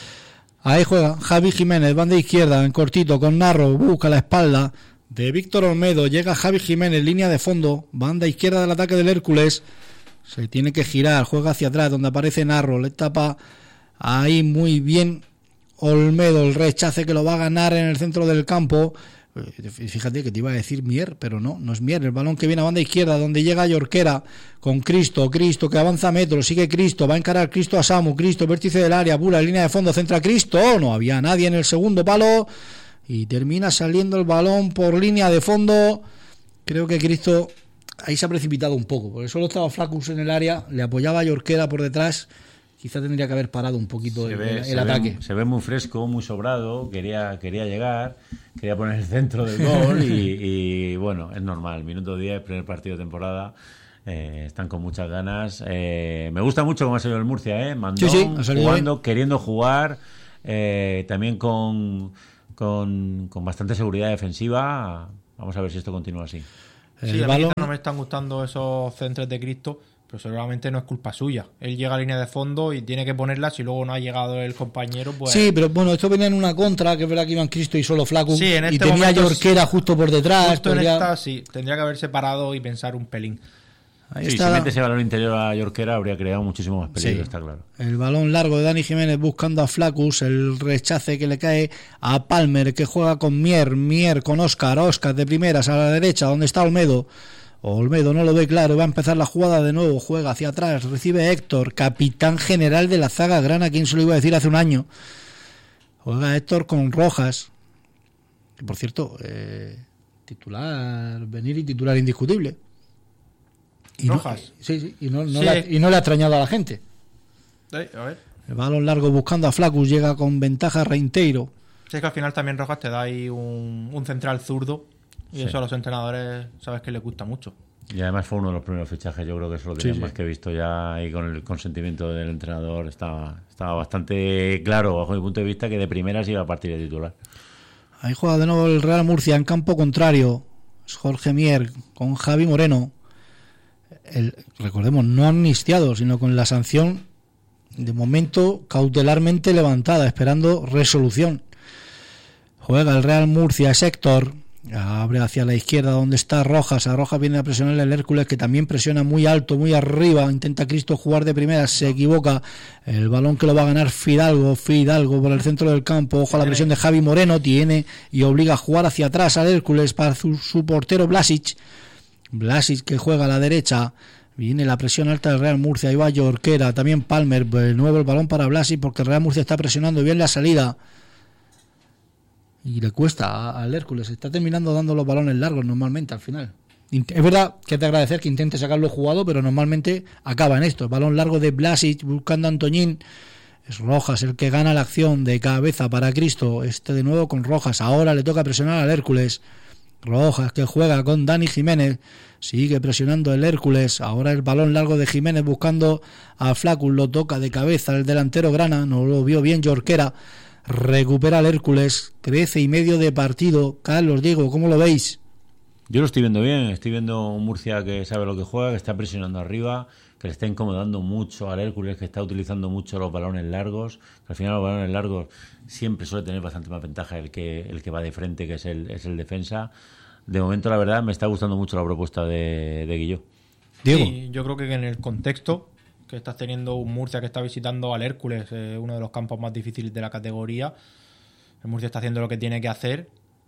Ahí juega Javi Jiménez, banda izquierda, en cortito, con Narro, busca la espalda de Víctor Olmedo, llega Javi Jiménez, línea de fondo, banda izquierda del ataque del Hércules, se tiene que girar, juega hacia atrás, donde aparece Narro, le tapa ahí muy bien Olmedo, el rechace que lo va a ganar en el centro del campo, fíjate que te iba a decir Mier, pero no, no es Mier, el balón que viene a banda izquierda, donde llega Jorquera, con Cristo, Cristo que avanza metros, sigue Cristo, va a encarar Cristo a Samu, Cristo, vértice del área, pura línea de fondo, centra Cristo, no había nadie en el segundo palo, y termina saliendo el balón por línea de fondo. Creo que Cristo ahí se ha precipitado un poco, porque solo estaba Flacus en el área, le apoyaba a Jorquera por detrás. Quizá tendría que haber parado un poquito el, ve, el, el ataque. Ve, se ve muy fresco, muy sobrado, quería quería llegar, quería poner el centro del gol y, y bueno, es normal, minuto diez, primer partido de temporada, eh, están con muchas ganas. Eh, me gusta mucho cómo ha salido el Murcia, ¿eh? Mandón, sí, sí, ha salido jugando, bien. Queriendo jugar, eh, también con, con, con bastante seguridad defensiva. Vamos a ver si esto continúa así. Sí, el a mí balón... no me están gustando esos centros de Cristo, pero seguramente no es culpa suya. Él llega a línea de fondo y tiene que ponerla. Si luego no ha llegado el compañero, pues... Sí, pero bueno, esto venía en una contra, que es verdad que iban Cristo y solo Flacus, sí, en este y tenía momento, Jorquera justo por detrás. Justo podría... en esta, sí, tendría que haberse parado y pensar un pelín. Ahí sí, está. Si mete ese balón interior a Jorquera habría creado muchísimo más peligro, sí. Está claro. El balón largo de Dani Jiménez buscando a Flacus, el rechace que le cae a Palmer, que juega con Mier, Mier con Óscar, Óscar de primeras a la derecha, donde está Olmedo. Olmedo no lo ve claro, va a empezar la jugada de nuevo, juega hacia atrás, recibe Héctor, capitán general de la zaga grana, ¿quién se lo iba a decir hace un año? Juega Héctor con Rojas, que por cierto, eh, titular, venir y titular indiscutible. Y Rojas. No, sí, sí, y no, no sí. Le, y no le ha extrañado a la gente. Sí, a ver. El balón largo buscando a Flacus, llega con ventaja Reinteiro. Sí, es que al final también Rojas te da ahí un, un central zurdo. Y sí. Eso a los entrenadores, sabes que les gusta mucho. Y además fue uno de los primeros fichajes, yo creo que eso lo tenían sí, más sí. que visto ya, y con el consentimiento del entrenador estaba, estaba bastante claro, bajo mi punto de vista, que de primeras iba a partir de titular. Ahí juega de nuevo el Real Murcia en campo contrario. Es Jorge Mier con Javi Moreno. El, recordemos, no amnistiado, sino con la sanción de momento cautelarmente levantada, esperando resolución. Juega el Real Murcia, es Héctor. Abre hacia la izquierda donde está Rojas. A Rojas viene a presionar el Hércules, que también presiona muy alto, muy arriba. Intenta Cristo jugar de primera, se equivoca. El balón que lo va a ganar Fidalgo. Fidalgo por el centro del campo. Ojo a la presión de Javi Moreno. Tiene y obliga a jugar hacia atrás al Hércules para su, su portero Blasic. Blasic que juega a la derecha. Viene la presión alta del Real Murcia. Ahí va Jorquera. También Palmer. De nuevo el balón para Blasic porque el Real Murcia está presionando bien la salida. Y le cuesta al Hércules, está terminando dando los balones largos normalmente al final. Es verdad que hay que agradecer que intente sacarlo jugado, pero normalmente acaba en esto. El balón largo de Blasic buscando a Antoñín. Es Rojas el que gana la acción de cabeza para Cristo. Este de nuevo con Rojas. Ahora le toca presionar al Hércules. Rojas que juega con Dani Jiménez. Sigue presionando el Hércules. Ahora el balón largo de Jiménez buscando a Flacus. Lo toca de cabeza el delantero grana. No lo vio bien Jorquera. Recupera el Hércules, trece y medio de partido. Carlos, Diego, ¿cómo lo veis? Yo lo estoy viendo bien, estoy viendo un Murcia que sabe lo que juega, que está presionando arriba, que le está incomodando mucho al Hércules, que está utilizando mucho los balones largos, que al final los balones largos siempre suele tener bastante más ventaja el que el que va de frente, que es el, es el defensa. De momento, la verdad, me está gustando mucho la propuesta de, de Guilló. Diego. Sí, yo creo que en el contexto que estás teniendo un Murcia que está visitando al Hércules, eh, uno de los campos más difíciles de la categoría. El Murcia está haciendo lo que tiene que hacer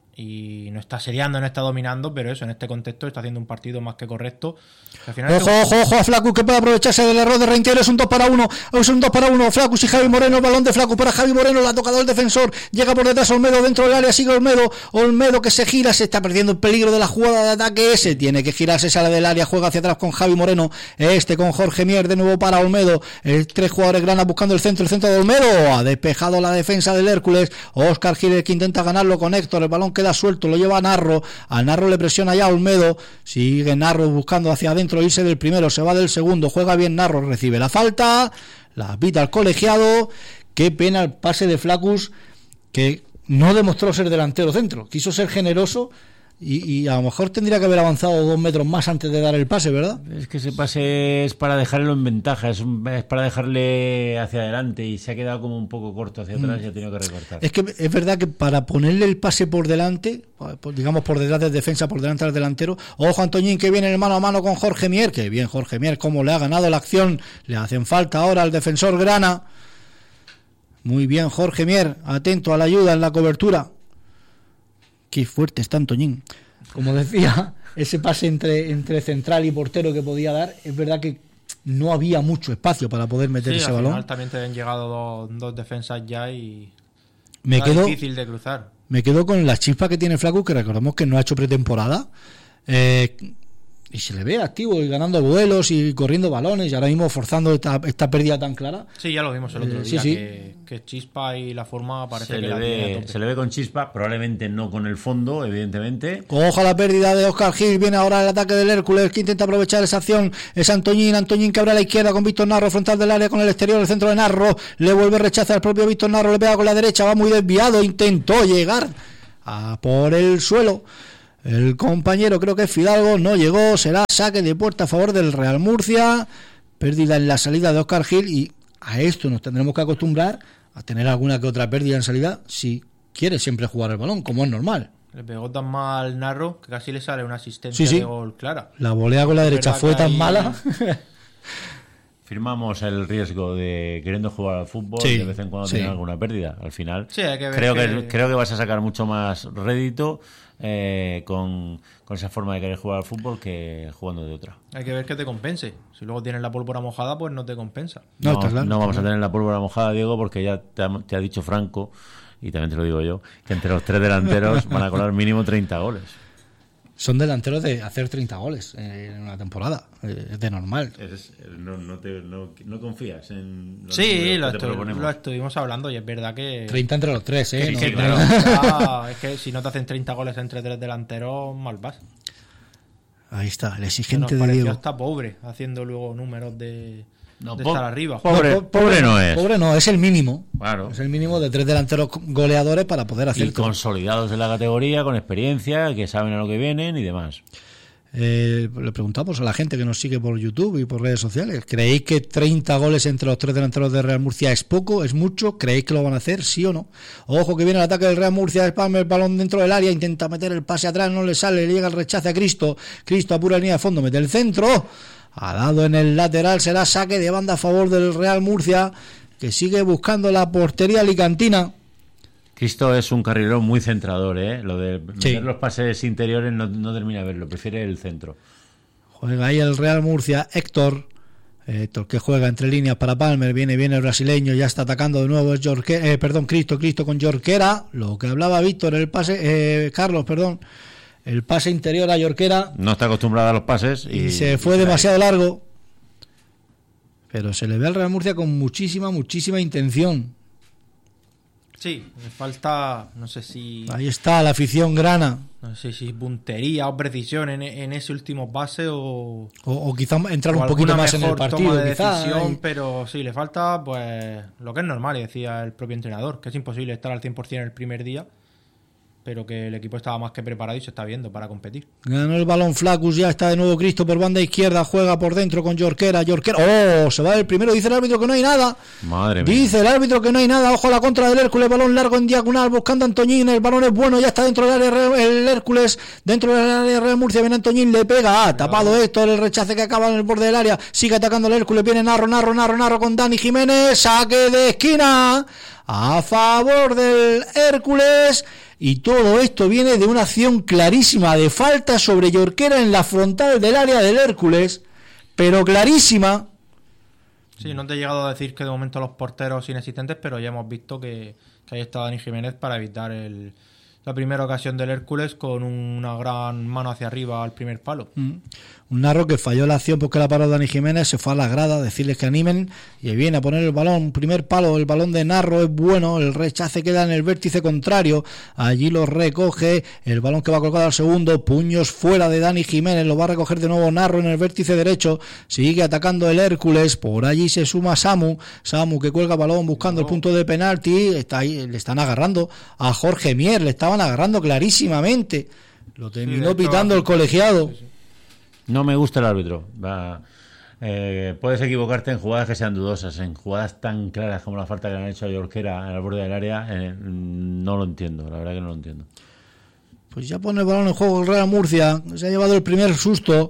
y no está seriando, no está dominando, pero eso, en este contexto está haciendo un partido más que correcto. Al final ojo, es... ojo, ojo a Flacus, que puede aprovecharse del error de Reinteiro. Es un dos para uno, es un dos para uno. Flacus y Javi Moreno, el balón de Flacus para Javi Moreno, la ha tocado el defensor, llega por detrás Olmedo dentro del área, sigue Olmedo, Olmedo que se gira, se está perdiendo el peligro de la jugada de ataque ese, tiene que girarse, sale del área, juega hacia atrás con Javi Moreno, este con Jorge Mier, de nuevo para Olmedo, el tres jugadores granas buscando el centro, el centro de Olmedo, ha despejado la defensa del Hércules, Óscar Giles que intenta ganarlo con Héctor, el balón queda suelto, lo lleva a Narro, a Narro le presiona ya Olmedo, sigue Narro buscando hacia adentro, irse del primero, se va del segundo, juega bien Narro, recibe la falta, la pita al colegiado. Qué pena el pase de Flacus, que no demostró ser delantero centro, quiso ser generoso y, y a lo mejor tendría que haber avanzado dos metros más antes de dar el pase, ¿verdad? Es que ese pase es para dejarlo en ventaja, es, un, es para dejarle hacia adelante y se ha quedado como un poco corto hacia atrás mm. y ha tenido que recortar. Es que es verdad que para ponerle el pase por delante, digamos por detrás del defensa, por delante del delantero, ojo Antoñín que viene en el mano a mano con Jorge Mier, que bien Jorge Mier, cómo le ha ganado la acción, le hacen falta ahora al defensor grana. Muy bien Jorge Mier, atento a la ayuda en la cobertura. Qué fuerte está Antoñín. Como decía, ese pase entre, entre central y portero que podía dar, es verdad que no había mucho espacio para poder meter sí, ese al balón. Final también te han llegado dos, dos defensas ya y me quedo, difícil de cruzar. me quedo con la chispa que tiene Flaco, que recordemos que no ha hecho pretemporada. Eh, y se le ve activo y ganando vuelos y corriendo balones y ahora mismo forzando esta, esta pérdida tan clara. Sí, ya lo vimos el otro Eh, día, sí, sí. Que, que chispa y la forma parece Se que le, la tiene a ve, tope. se le ve con chispa, probablemente no con el fondo, evidentemente. Ojo a la pérdida de Óscar Gil, viene ahora el ataque del Hércules que intenta aprovechar esa acción, es Antoñín, Antoñín que abre a la izquierda con Víctor Narro, frontal del área con el exterior, el centro de Narro, le vuelve rechaza al propio Víctor Narro, le pega con la derecha, va muy desviado, intentó llegar a por el suelo. El compañero, creo que es Fidalgo, no llegó, será saque de puerta a favor del Real Murcia, pérdida en la salida de Óscar Gil y a esto nos tendremos que acostumbrar a tener alguna que otra pérdida en salida si quiere siempre jugar el balón, como es normal. Le pegó tan mal Narro que casi le sale una asistencia Sí, sí. de gol clara. La volea con la Es derecha verdad fue que tan ahí- mala. Firmamos el riesgo de queriendo jugar al fútbol Sí, y de vez en cuando sí. tener alguna pérdida. Al final, Sí, hay que ver creo que... que- creo que vas a sacar mucho más rédito eh, con, con esa forma de querer jugar al fútbol que jugando de otra. Hay que ver que te compense. Si luego tienes la pólvora mojada, pues no te compensa. No, No, está claro. no vamos a tener la pólvora mojada, Diego, porque ya te ha, te ha dicho Franco, y también te lo digo yo, que entre los tres delanteros van a colar mínimo treinta goles. Son delanteros de hacer treinta goles eh, en una temporada, eh, es de normal. Eres- no, no, te- no- no confías en los Sí, números lo, que te estu- proponemos. lo estuvimos hablando y es verdad que... treinta entre los tres, ¿eh? que- No- que- claro. Ah, es que si no te hacen treinta goles entre tres delanteros, mal vas. Ahí está, el Que nos exigente de pareció Diego. hasta pobre haciendo luego números de, No, de po- estar arriba. Pobre, po- pobre no es. Pobre no, es el mínimo. Claro. Es el mínimo de tres delanteros goleadores para poder hacer Y consolidados en la categoría, con experiencia, que saben a lo que vienen y demás. Eh, le preguntamos a la gente que nos sigue por YouTube y por redes sociales, ¿creéis que treinta goles entre los tres delanteros de Real Murcia es poco, es mucho? ¿Creéis que lo van a hacer, sí o no? Ojo que viene el ataque del Real Murcia, espalma el balón dentro del área, intenta meter el pase atrás, no le sale, le llega el rechace a Cristo, Cristo apura la línea de fondo, mete el centro, ha dado en el lateral, será saque de banda a favor del Real Murcia, que sigue buscando la portería alicantina. Cristo es un carrilero muy centrador, ¿eh? Lo de Sí. meter los pases interiores no, no termina de verlo, prefiere el centro. Juega ahí el Real Murcia, Héctor. Héctor que juega entre líneas para Palmer, viene bien el brasileño, ya está atacando de nuevo, es Jorquera, eh, perdón, Cristo, Cristo con Jorquera, lo que hablaba Víctor, el pase, eh, Carlos, perdón, el pase interior a Jorquera No está acostumbrado a los pases y, y se fue y demasiado largo, pero se le ve al Real Murcia con muchísima, muchísima intención. Sí, me falta, no sé si Ahí está la afición grana, no sé si puntería o precisión en, en ese último pase o, o, o quizá entrar o un poquito alguna más en el mejor partido, toma de quizá, decisión, y- pero sí, le falta pues lo que es normal, y decía el propio entrenador, que es imposible estar al cien por ciento el primer día, pero que el equipo estaba más que preparado y se está viendo para competir. Ganó el balón Flacus, ya está de nuevo Cristo por banda izquierda, juega por dentro con Jorquera, Jorquera, oh, se va el primero, dice el árbitro que no hay nada, Madre mía. dice el árbitro que no hay nada, ojo a la contra del Hércules, balón largo en diagonal, buscando a Antoñín, el balón es bueno, ya está dentro del área Real- el Hércules, dentro del área Real Murcia, viene Antoñín, le pega, ah, tapado Héctor, el rechace que acaba en el borde del área, sigue atacando el Hércules, viene Narro, Narro, Narro, Narro con Dani Jiménez, saque de esquina, a favor del Hércules. Y todo esto viene de una acción clarísima de falta sobre Jorquera en la frontal del área del Hércules, pero clarísima. Sí, no te he llegado a decir que de momento los porteros inexistentes, pero ya hemos visto que, que ahí está Dani Jiménez para evitar el, la primera ocasión del Hércules con una gran mano hacia arriba al primer palo. Mm. Un Narro que falló la acción porque la paró Dani Jiménez, se fue a la grada a decirles que animen y ahí viene a poner el balón, primer palo, el balón de Narro es bueno, el rechace queda en el vértice contrario, allí lo recoge, el balón que va colgado al segundo, puños fuera de Dani Jiménez, lo va a recoger de nuevo Narro en el vértice derecho, sigue atacando el Hércules, por allí se suma Samu, Samu que cuelga balón buscando el punto de penalti, está ahí, le están agarrando a Jorge Mier, le estaban agarrando clarísimamente, lo terminó de hecho, pitando el colegiado. Sí, sí. No me gusta el árbitro. Va, eh, puedes equivocarte en jugadas que sean dudosas, en jugadas tan claras como la falta que le han hecho a Jorquera en el borde del área. Eh, no lo entiendo, la verdad que no lo entiendo. Pues ya pone el balón en juego el Real Murcia, se ha llevado el primer susto.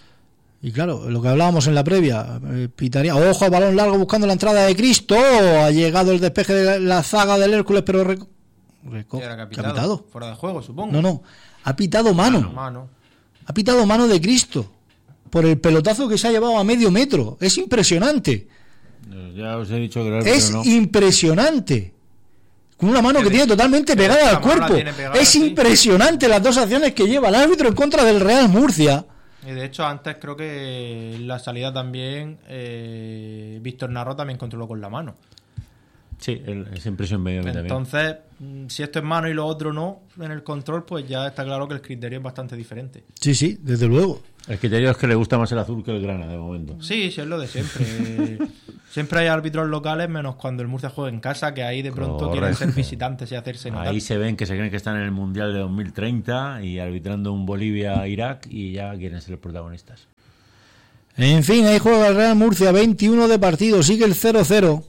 Y claro, lo que hablábamos en la previa, eh, pitaría, ojo, balón largo buscando la entrada de Cristo, ha llegado el despeje de la zaga del Hércules, pero reco- reco- Era ¿qué ha capitado, pitado? fuera de juego, supongo. No, no, ha pitado mano, Mano. ha pitado mano de Cristo, por el pelotazo que se ha llevado a medio metro, es impresionante, Eh, Ya os he dicho que el árbitro es no. impresionante. con una mano que tiene totalmente pegada al cuerpo. Pegada, es sí. impresionante las dos acciones que lleva el árbitro en contra del Real Murcia. Y de hecho, antes creo que la salida también, eh, Víctor Narro también controló con la mano. Sí, esa impresión medio también. Entonces, si esto es mano y lo otro no, en el control, pues ya está claro que el criterio es bastante diferente. Sí, sí, desde luego. El criterio es que le gusta más el azul que el grana, de momento. Sí, sí, es lo de siempre. Siempre hay árbitros locales, menos cuando el Murcia juega en casa, que ahí de pronto Correcto. quieren ser visitantes y hacerse notar. Ahí se ven que se creen que están en el Mundial de dos mil treinta y arbitrando un Bolivia-Irak y ya quieren ser los protagonistas. En fin, ahí juega el Real Murcia, veintiuno de partido, sigue el cero cero.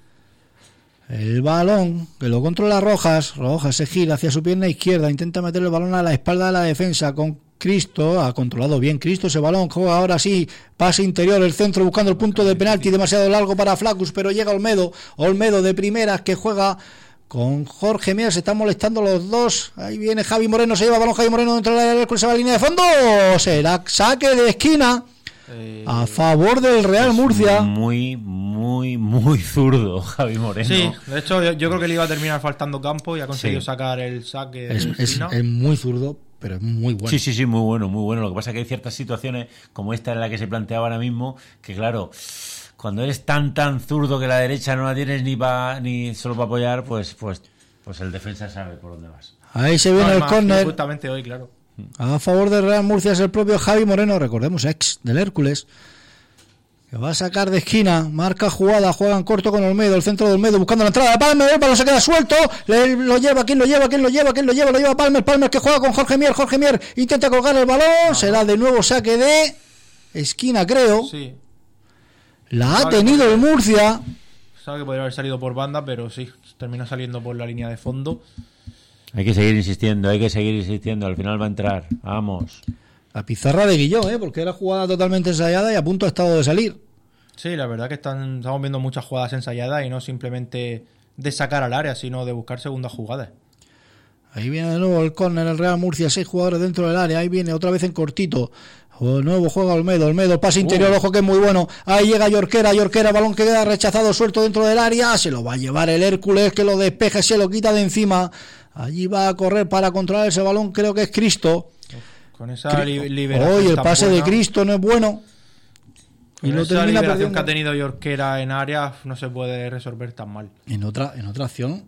El balón, que lo controla Rojas. Rojas se gira hacia su pierna izquierda, intenta meter el balón a la espalda de la defensa con Cristo. Ha controlado bien Cristo ese balón, juega ahora sí, pase interior, el centro buscando el punto de penalti, demasiado largo para Flacus, pero llega Olmedo. Olmedo de primeras que juega con Jorge Mier, se están molestando los dos. Ahí viene Javi Moreno, se lleva el balón Javi Moreno dentro de la área, se va a la línea de fondo. Será saque de esquina a favor del Real Murcia. Muy, muy, muy zurdo Javi Moreno. Sí, de hecho yo, yo creo que le iba a terminar faltando campo y ha conseguido sí. sacar el saque. Es, es, es muy zurdo, pero es muy bueno. Sí, sí, sí, muy bueno, muy bueno. Lo que pasa es que hay ciertas situaciones, como esta en la que se planteaba ahora mismo, que claro, cuando eres tan, tan zurdo que la derecha no la tienes ni pa, ni solo para apoyar, pues, pues, pues el defensa sabe por dónde vas. Ahí se viene no, el córner. Justamente hoy, claro. A favor del Real Murcia es el propio Javi Moreno, recordemos, ex del Hércules, que va a sacar de esquina, marca jugada, juega en corto con Olmedo, el centro de Olmedo buscando la entrada de Palmer, el balón se queda suelto, le, lo lleva, ¿quién lo lleva? ¿quién lo lleva? ¿quién lo lleva? Lo lleva Palmer, Palmer que juega con Jorge Mier, Jorge Mier intenta colgar el balón, no, será de nuevo saque de esquina, creo. Sí. La ha tenido el Murcia. Sabe que podría haber salido por banda, pero sí, termina saliendo por la línea de fondo. Hay que seguir insistiendo, hay que seguir insistiendo, al final va a entrar, vamos. La pizarra de Guillón, ¿eh? Porque era jugada totalmente ensayada y a punto ha estado de salir. Sí, la verdad que están, estamos viendo muchas jugadas ensayadas y no simplemente de sacar al área, sino de buscar segundas jugadas. Ahí viene de nuevo el córner, el Real Murcia, seis jugadores dentro del área, ahí viene otra vez en cortito. De nuevo juega Olmedo, Olmedo, pase interior, uh. ojo que es muy bueno. Ahí llega Yorquera, Yorquera, balón que queda rechazado, suelto dentro del área, se lo va a llevar el Hércules, que lo despeja y se lo quita de encima. Allí va a correr para controlar ese balón, creo que es Cristo. Con esa li- liberación. Hoy el pase buena. de Cristo no es bueno. Y lo esa liberación perdiendo. Que ha tenido Yorquera en área no se puede resolver tan mal. En otra en otra acción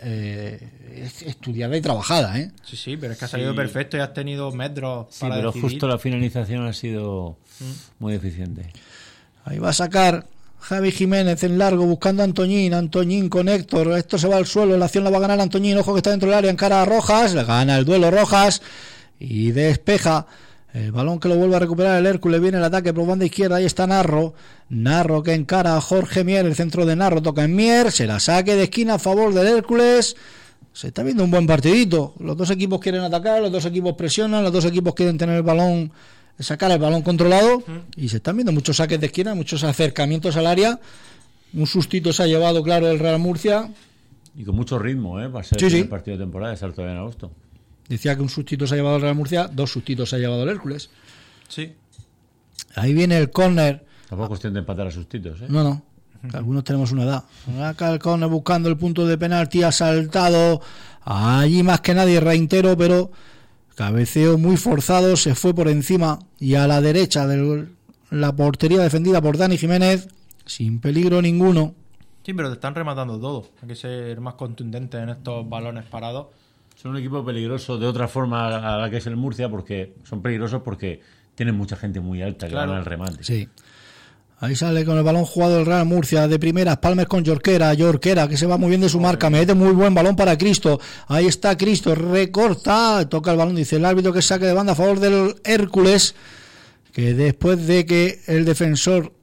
eh, estudiada y trabajada, ¿eh? Sí, sí, pero es que ha salido sí. perfecto y has tenido metros sí, para pero decidir. Justo la finalización ha sido mm. muy deficiente. Ahí va a sacar Javi Jiménez en largo buscando a Antoñín, Antoñín con Héctor, esto se va al suelo, la acción la va a ganar Antoñín, ojo que está dentro del área, encara a Rojas, le gana el duelo Rojas y despeja el balón que lo vuelve a recuperar el Hércules, viene el ataque por banda izquierda, ahí está Narro, Narro que encara a Jorge Mier, el centro de Narro toca en Mier, se la saque de esquina a favor del Hércules, se está viendo un buen partidito, los dos equipos quieren atacar, los dos equipos presionan, los dos equipos quieren tener el balón, sacar el balón controlado y se están viendo muchos saques de esquina, muchos acercamientos al área, un sustito se ha llevado claro el Real Murcia y con mucho ritmo, ¿eh? Va a ser sí, el sí. partido de temporada, es todavía en agosto. Decía que un sustito se ha llevado el Real Murcia, dos sustitos se ha llevado el Hércules. Sí. Ahí viene el córner. Tampoco es cuestión de empatar a sustitos, ¿eh? No, no. Algunos tenemos una edad. Acá el córner buscando el punto de penalti, ha saltado allí más que nadie Reintero, pero cabeceo muy forzado, se fue por encima y a la derecha de la portería defendida por Dani Jiménez, sin peligro ninguno. Sí, pero te están rematando todo. Hay que ser más contundente en estos balones parados. Son un equipo peligroso de otra forma a la que es el Murcia, porque son peligrosos porque tienen mucha gente muy alta que claro. gana el remate. Sí. Ahí sale con el balón jugado el Real Murcia de primeras, Palmer con Yorquera, Yorquera que se va muy bien de su marca, mete muy buen balón para Cristo, ahí está Cristo, recorta, toca el balón, dice el árbitro que saque de banda a favor del Hércules, que después de que el defensor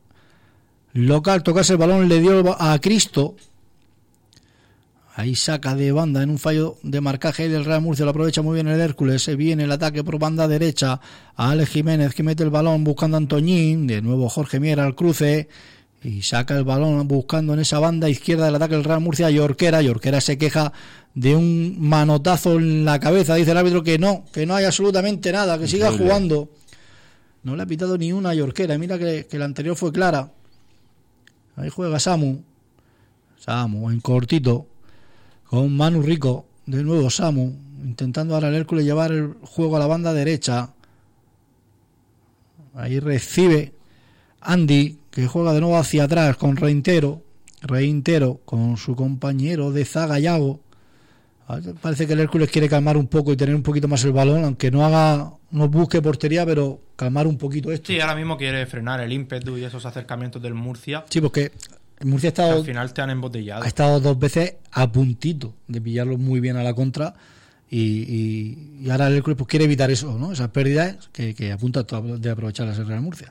local tocase el balón le dio a Cristo. Ahí saca de banda en un fallo de marcaje del Real Murcia, lo aprovecha muy bien el Hércules, se viene el ataque por banda derecha a Alex Jiménez que mete el balón buscando a Antoñín, de nuevo Jorge Mier al cruce y saca el balón buscando en esa banda izquierda del ataque del Real Murcia, Yorquera, Yorquera se queja de un manotazo en la cabeza, dice el árbitro que no, que no hay absolutamente nada, que siga jugando. No le ha pitado ni una a Yorquera, mira que, que la anterior fue clara. Ahí juega Samu, Samu en cortito, con Manu Rico, de nuevo Samu, intentando ahora el Hércules llevar el juego a la banda derecha. Ahí recibe Andy, que juega de nuevo hacia atrás con Reintero, Reintero con su compañero de zaga Yago. Parece que el Hércules quiere calmar un poco y tener un poquito más el balón, aunque no haga, no busque portería, pero calmar un poquito esto. Sí, ahora mismo quiere frenar el ímpetu y esos acercamientos del Murcia. Sí, porque el Murcia ha estado, al final te han embotellado. Ha estado dos veces a puntito de pillarlo muy bien a la contra y, y, y ahora el Hércules pues quiere evitar eso, ¿no? Esas pérdidas que, que apunta de aprovechar el Real Murcia.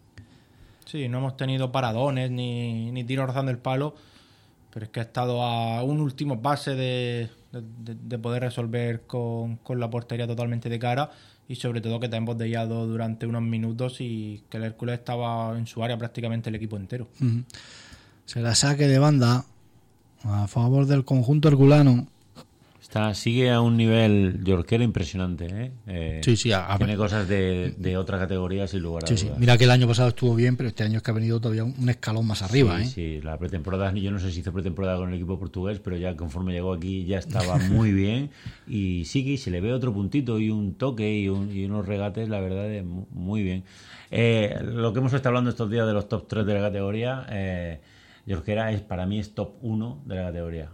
Sí, no hemos tenido paradones ni, ni tiros rozando el palo, pero es que ha estado a un último pase de, de, de poder resolver con, con la portería totalmente de cara y sobre todo que te ha embotellado durante unos minutos y que el Hércules estaba en su área prácticamente el equipo entero. Uh-huh. Se la saque de banda a favor del conjunto herculano. Está, sigue a un nivel yorquero impresionante, ¿eh? Eh, sí, sí. A, a tiene ver. cosas de, de otra categoría sin lugar a sí, dudas. Sí. Mira que el año pasado estuvo bien, pero este año es que ha venido todavía un escalón más arriba. Sí, ¿eh? sí, la pretemporada, yo no sé si hizo pretemporada con el equipo portugués, pero ya conforme llegó aquí ya estaba muy bien y sigue, se le ve otro puntito y un toque y, un, y unos regates, la verdad, es muy bien. Eh, lo que hemos estado hablando estos días de los top tres de la categoría, eh, Jorquera es, para mí es top uno de la categoría.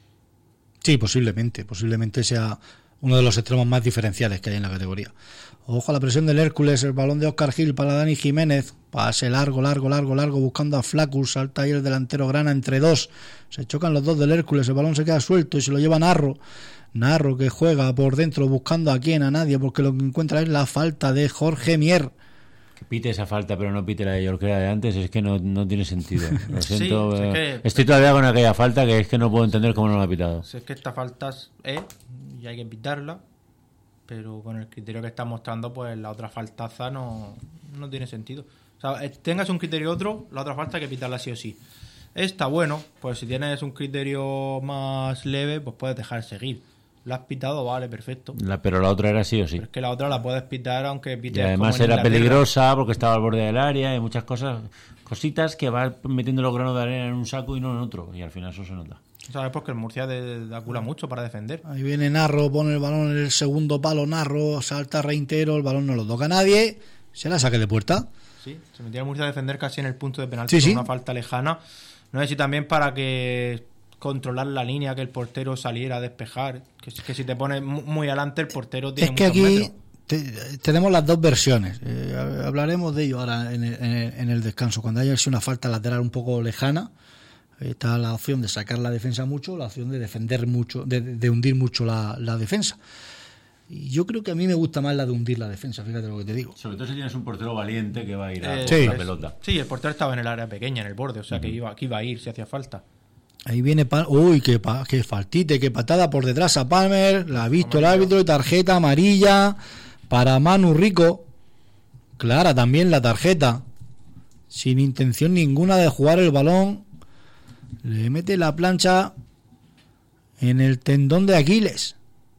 Sí, posiblemente, posiblemente sea uno de los extremos más diferenciales que hay en la categoría. Ojo a la presión del Hércules, el balón de Óscar Gil para Dani Jiménez, pase largo, largo, largo, largo, buscando a Flacus, salta ahí el delantero Grana entre dos, se chocan los dos del Hércules, el balón se queda suelto y se lo lleva Narro, Narro que juega por dentro buscando a quién, a nadie, porque lo que encuentra es la falta de Jorge Mier. Que pite esa falta pero no pite la de Jorquera de antes, es que no, no tiene sentido. Lo siento, sí, eh, es que... estoy todavía con aquella falta que es que no puedo entender cómo no la ha pitado. Si es que esta falta es y hay que pitarla, pero con el criterio que está mostrando, pues la otra faltaza no, no tiene sentido. O sea, tengas un criterio u otro, la otra falta hay que pitarla sí o sí. Esta, bueno, pues si tienes un criterio más leve, pues puedes dejar seguir. La has pitado, vale, perfecto. La, pero la otra era sí o sí. Pero es que la otra la puedes pitar aunque pites. Y además como en era Inglaterra. peligrosa porque estaba al borde del área y muchas cosas, cositas que vas metiendo los granos de arena en un saco y no en otro. Y al final eso se nota. ¿Sabes? Porque el Murcia de, de acula mucho para defender. Ahí viene Narro, pone el balón en el segundo palo, Narro, salta Reintero, el balón no lo toca a nadie, se la saque de puerta. Sí, se metía el Murcia a defender casi en el punto de penalti Sí, con sí. una falta lejana. No sé si también para que controlar la línea, que el portero saliera a despejar. Que, que si te pones muy adelante, el portero tiene Es que muchos aquí metros. te, tenemos las dos versiones. Eh, hablaremos de ello ahora en el, en, el, en el descanso. Cuando haya sido una falta lateral un poco lejana, está la opción de sacar la defensa mucho, la opción de defender mucho, de, de hundir mucho la, la defensa. Y yo creo que a mí me gusta más la de hundir la defensa, fíjate lo que te digo. Sobre todo si tienes un portero valiente que va a ir a Eh, sí. la es- pelota. Sí, el portero estaba en el área pequeña, en el borde, o sea Uh-huh. que iba, que iba a ir si hacía falta. Ahí viene, pa- uy, qué, pa- qué faltite, qué patada por detrás a Palmer, la ha visto el árbitro y tarjeta amarilla para Manu Rico. Clara también la tarjeta, sin intención ninguna de jugar el balón, le mete la plancha en el tendón de Aquiles.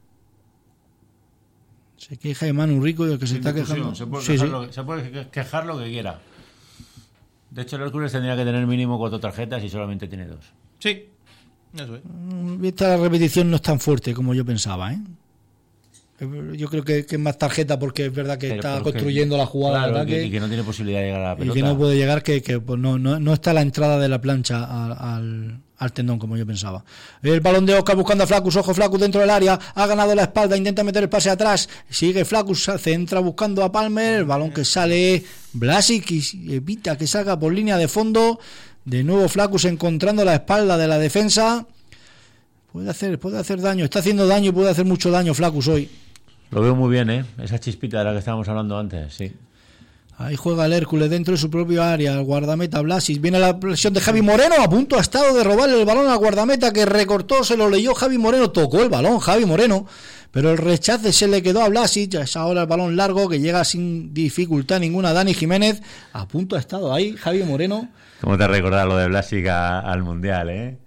Se queja de Manu Rico y el que se Sin está discusión, quejando. se puede, Sí, quejar sí. Lo que, se puede que- quejar lo que quiera. De hecho, el Hércules tendría que tener mínimo cuatro tarjetas y solamente tiene dos. Sí, eso es. Mm, Esta la repetición no es tan fuerte como yo pensaba, ¿eh? Yo creo que, que es más tarjeta porque es verdad que Pero está porque- construyendo la jugada claro, de ataque y que no tiene posibilidad de llegar a la y pelota. que no puede llegar, que, que pues no, no, no está la entrada de la plancha al, al, al tendón como yo pensaba. El balón de Oscar buscando a Flacus, ojo Flacus dentro del área, ha ganado la espalda, intenta meter el pase atrás, sigue Flacus, se centra buscando a Palmer, el balón que sale Blasic y evita que salga por línea de fondo, de nuevo Flacus encontrando la espalda de la defensa, puede hacer, puede hacer daño, está haciendo daño y puede hacer mucho daño Flacus hoy. Lo veo muy bien, ¿eh? Esa chispita de la que estábamos hablando antes, sí. Ahí juega el Hércules dentro de su propio área, el guardameta Blasis, viene la presión de Javi Moreno, a punto ha estado de robarle el balón al guardameta que recortó, se lo leyó Javi Moreno, tocó el balón Javi Moreno, pero el rechace se le quedó a Blasis, ya es ahora el balón largo que llega sin dificultad ninguna a Dani Jiménez, a punto ha estado ahí Javi Moreno. ¿Cómo te recordás lo de Blasic a- al Mundial, eh?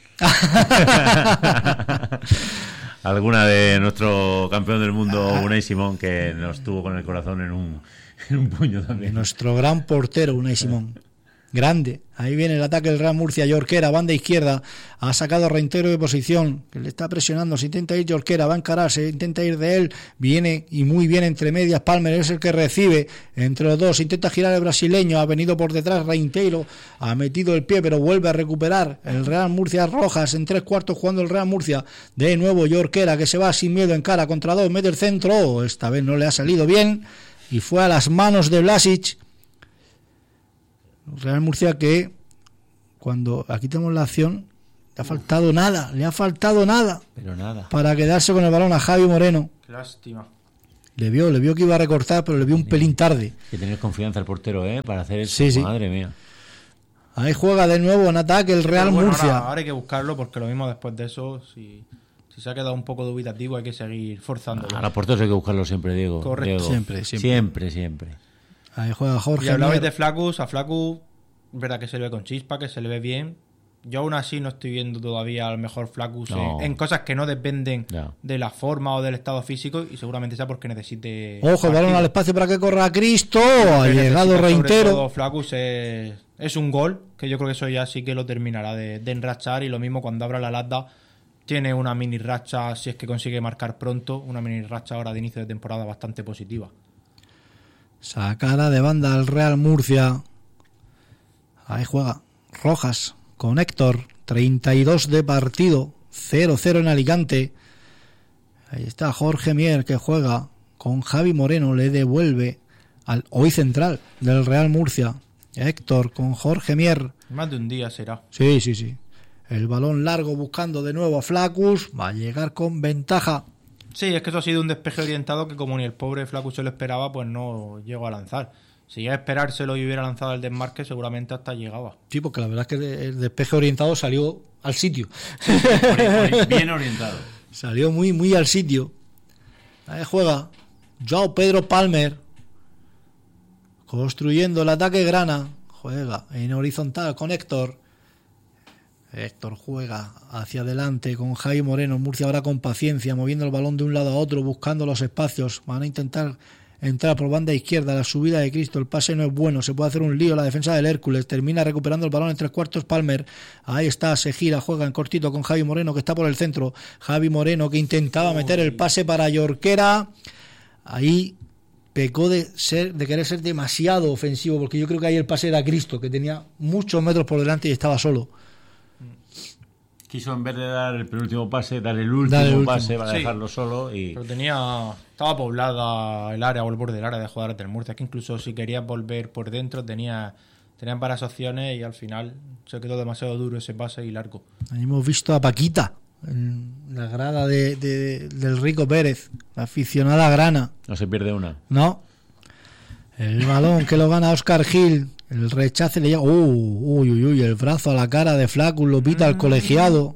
Alguna de nuestro campeón del mundo, Unai Simón, que nos tuvo con el corazón en un, en un puño también. Nuestro gran portero Unai Simón. grande. Ahí viene el ataque del Real Murcia. Jorquera, banda izquierda, ha sacado Reinteiro de posición, que le está presionando. Se intenta ir Jorquera, va a encarar, se intenta ir de él, viene y muy bien entre medias. Palmer es el que recibe entre los dos, intenta girar el brasileño, ha venido por detrás Reinteiro, ha metido el pie, pero vuelve a recuperar el Real Murcia. Rojas en tres cuartos jugando el Real Murcia. De nuevo Jorquera, que se va sin miedo, encara contra dos, mete el centro, esta vez no le ha salido bien y fue a las manos de Vlasic. Real Murcia que cuando aquí tenemos la acción le ha faltado nada, le ha faltado nada, pero nada, para quedarse con el balón a Javi Moreno. Qué lástima. Le vio, le vio que iba a recortar, pero le vio un pelín tarde. Hay que tener confianza al portero, ¿eh? Para hacer eso. Sí, sí. Madre mía. Ahí juega de nuevo en ataque el Real bueno, Murcia. Ahora, ahora hay que buscarlo porque lo mismo después de eso, si, si se ha quedado un poco dubitativo, hay que seguir forzándolo. A los porteros hay que buscarlo siempre, Diego. Correcto. Diego. Siempre, siempre. Siempre, siempre. Ahí juega Jorge. Y hablabais Mier. de Flaccus, a Flaccus, verdad que se le ve con chispa, que se le ve bien. Yo aún así no estoy viendo todavía al mejor Flaccus No. en, en cosas que no dependen No. de la forma o del estado físico, y seguramente sea porque necesite... Ojo, el balón partido. al espacio para que corra Cristo. Pero Ha necesita, llegado sobre Reinteiro. todo, Flaccus es, es un gol, que yo creo que eso ya sí que lo terminará de, de enrachar, y lo mismo cuando abra la lata, tiene una mini racha, si es que consigue marcar pronto, una mini racha ahora de inicio de temporada bastante positiva. Sacada de banda al Real Murcia. Ahí juega Rojas con Héctor. treinta y dos de partido. cero cero en Alicante. Ahí está Jorge Mier, que juega con Javi Moreno. Le devuelve al hoy central del Real Murcia. Héctor con Jorge Mier. Más de un día será. Sí, sí, sí. El balón largo buscando de nuevo a Flaccus. Va a llegar con ventaja. Sí, es que eso ha sido un despeje orientado que, como ni el pobre Flaccus se lo esperaba, pues no llegó a lanzar. Si llega a esperárselo y hubiera lanzado el desmarque, seguramente hasta llegaba. Sí, porque la verdad es que el despeje orientado salió al sitio. Bien orientado. Salió muy, muy al sitio. Ahí juega Joao Pedro Palmer. Construyendo el ataque grana. Juega en horizontal con Héctor. Héctor juega hacia adelante con Javi Moreno. Murcia ahora con paciencia, moviendo el balón de un lado a otro, buscando los espacios. Van a intentar entrar por banda izquierda. La subida de Cristo, el pase no es bueno, se puede hacer un lío la defensa del Hércules. Termina recuperando el balón en tres cuartos Palmer. Ahí está, se gira, juega en cortito con Javi Moreno, que está por el centro. Javi Moreno, que intentaba Uy. meter el pase para Jorquera. Ahí pecó de ser de querer ser demasiado ofensivo, porque yo creo que ahí el pase era Cristo, que tenía muchos metros por delante y estaba solo. Quiso, en vez de dar el penúltimo pase, dar el último, Dar el último. pase para Sí. dejarlo solo. Y Pero tenía... Estaba poblada el área o el borde del área de jugadores del Murcia, que incluso si quería volver por dentro tenía, tenían varias opciones, y al final se quedó demasiado duro ese pase y largo. Ahí hemos visto a Paquita en la grada de, de, del Rico Pérez, la aficionada grana. no se pierde una. No. El balón que lo gana Óscar Gil. El rechace le llega. Uh, uy, uy, uy. El brazo a la cara de Flaccus lo pita al colegiado.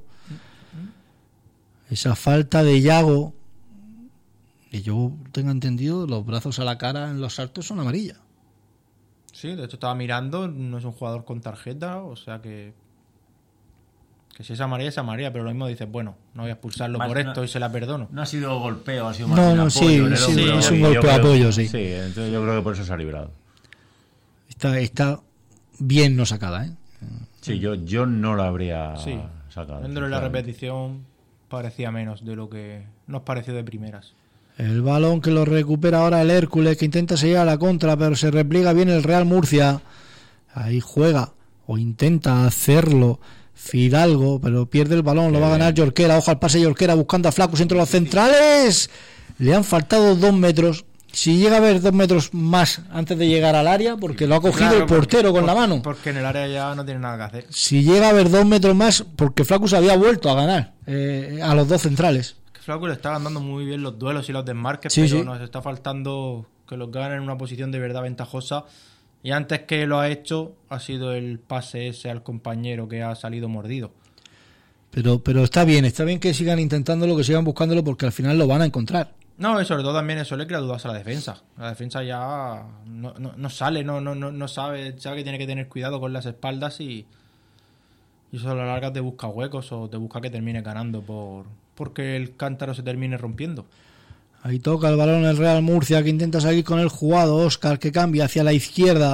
Esa falta de Yago. Y yo tengo entendido, los brazos a la cara en los saltos son amarillas. Sí, de hecho estaba mirando, no es un jugador con tarjeta, o sea que... Que si es amarilla, es amarilla, pero lo mismo dices, bueno, no voy a expulsarlo Más por no- esto y se la perdono. No ha sido golpeo, ha sido más No, un no, apoyo sí, en el sí, hombro, es un y golpe yo de creo- apoyo, sí. Sí, entonces yo creo que por eso se ha librado. Está, está bien no sacada, ¿eh? Sí, yo, yo no lo habría Sí, sacado. viéndole la sinceramente. repetición parecía menos de lo que nos pareció de primeras. El balón que lo recupera ahora el Hércules, que intenta seguir a la contra, pero se repliega bien el Real Murcia. Ahí juega, o intenta hacerlo Fidalgo, pero pierde el balón, lo va a ganar Jorquera. Ojo al pase Jorquera buscando a Flaccus entre los centrales. Le han faltado dos metros. Si llega a haber dos metros más antes de llegar al área, porque lo ha cogido Claro, el portero porque- con la por- mano. Porque en el área ya no tiene nada que hacer. Si llega a haber dos metros más, porque Flaccus había vuelto a ganar eh, a los dos centrales. Que Flaccus le está ganando muy bien los duelos y los desmarques, Sí, pero sí. nos está faltando que los gane en una posición de verdad ventajosa. Y antes que lo ha hecho, ha sido el pase ese al compañero que ha salido mordido. Pero, pero está bien, está bien que sigan intentándolo, que sigan buscándolo, porque al final lo van a encontrar. No, y sobre todo también eso le crea dudas a la defensa. La defensa ya no, no, no sale, no, no, no, no sabe, sabe que tiene que tener cuidado con las espaldas, y, y eso a la larga te busca huecos o te busca que termine ganando por porque el cántaro se termine rompiendo. Ahí toca el balón el Real Murcia, que intenta salir con el jugado. Óscar, que cambia hacia la izquierda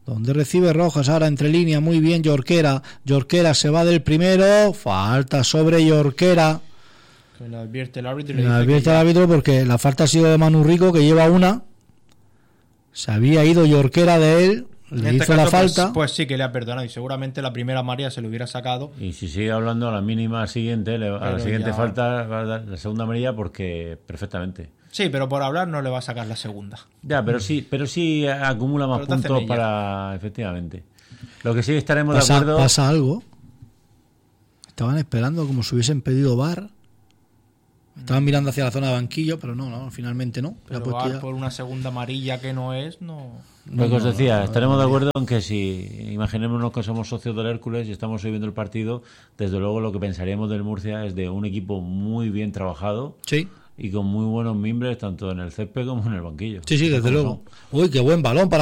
donde recibe Rojas, ahora entre línea, muy bien Jorquera, Jorquera se va del primero, falta sobre Jorquera. Que le advierte el árbitro y Le le dice advierte que al ya- árbitro porque la falta ha sido de Manu Rico, que lleva una, se había ido Jorquera de él, En le este hizo la caso, pues- falta. Pues, sí que le ha perdonado y seguramente la primera María se lo hubiera sacado. Y si sigue hablando a la mínima siguiente, le- a Pero la siguiente ya- falta va a dar la segunda amarilla porque perfectamente. Sí, pero por hablar no le va a sacar la segunda. Ya, pero sí, pero sí acumula más Pero te hace puntos mella. para, efectivamente. Lo que sí estaremos Pasa, de acuerdo. pasa algo. Estaban esperando como si hubiesen pedido V A R. Estaban mirando hacia la zona de banquillo, pero no, no, finalmente no. Le ha Pero puesto VAR ya- por una segunda amarilla que no es, no. Lo que os No, decía, no, estaremos no, de no. acuerdo en que si imaginémonos que somos socios del Hércules y estamos viendo el partido, desde luego lo que pensaríamos del Murcia es de un equipo muy bien trabajado Sí, y con muy buenos mimbres tanto en el césped como en el banquillo. sí, sí, desde ¿Cómo luego. no? Uy, qué buen balón para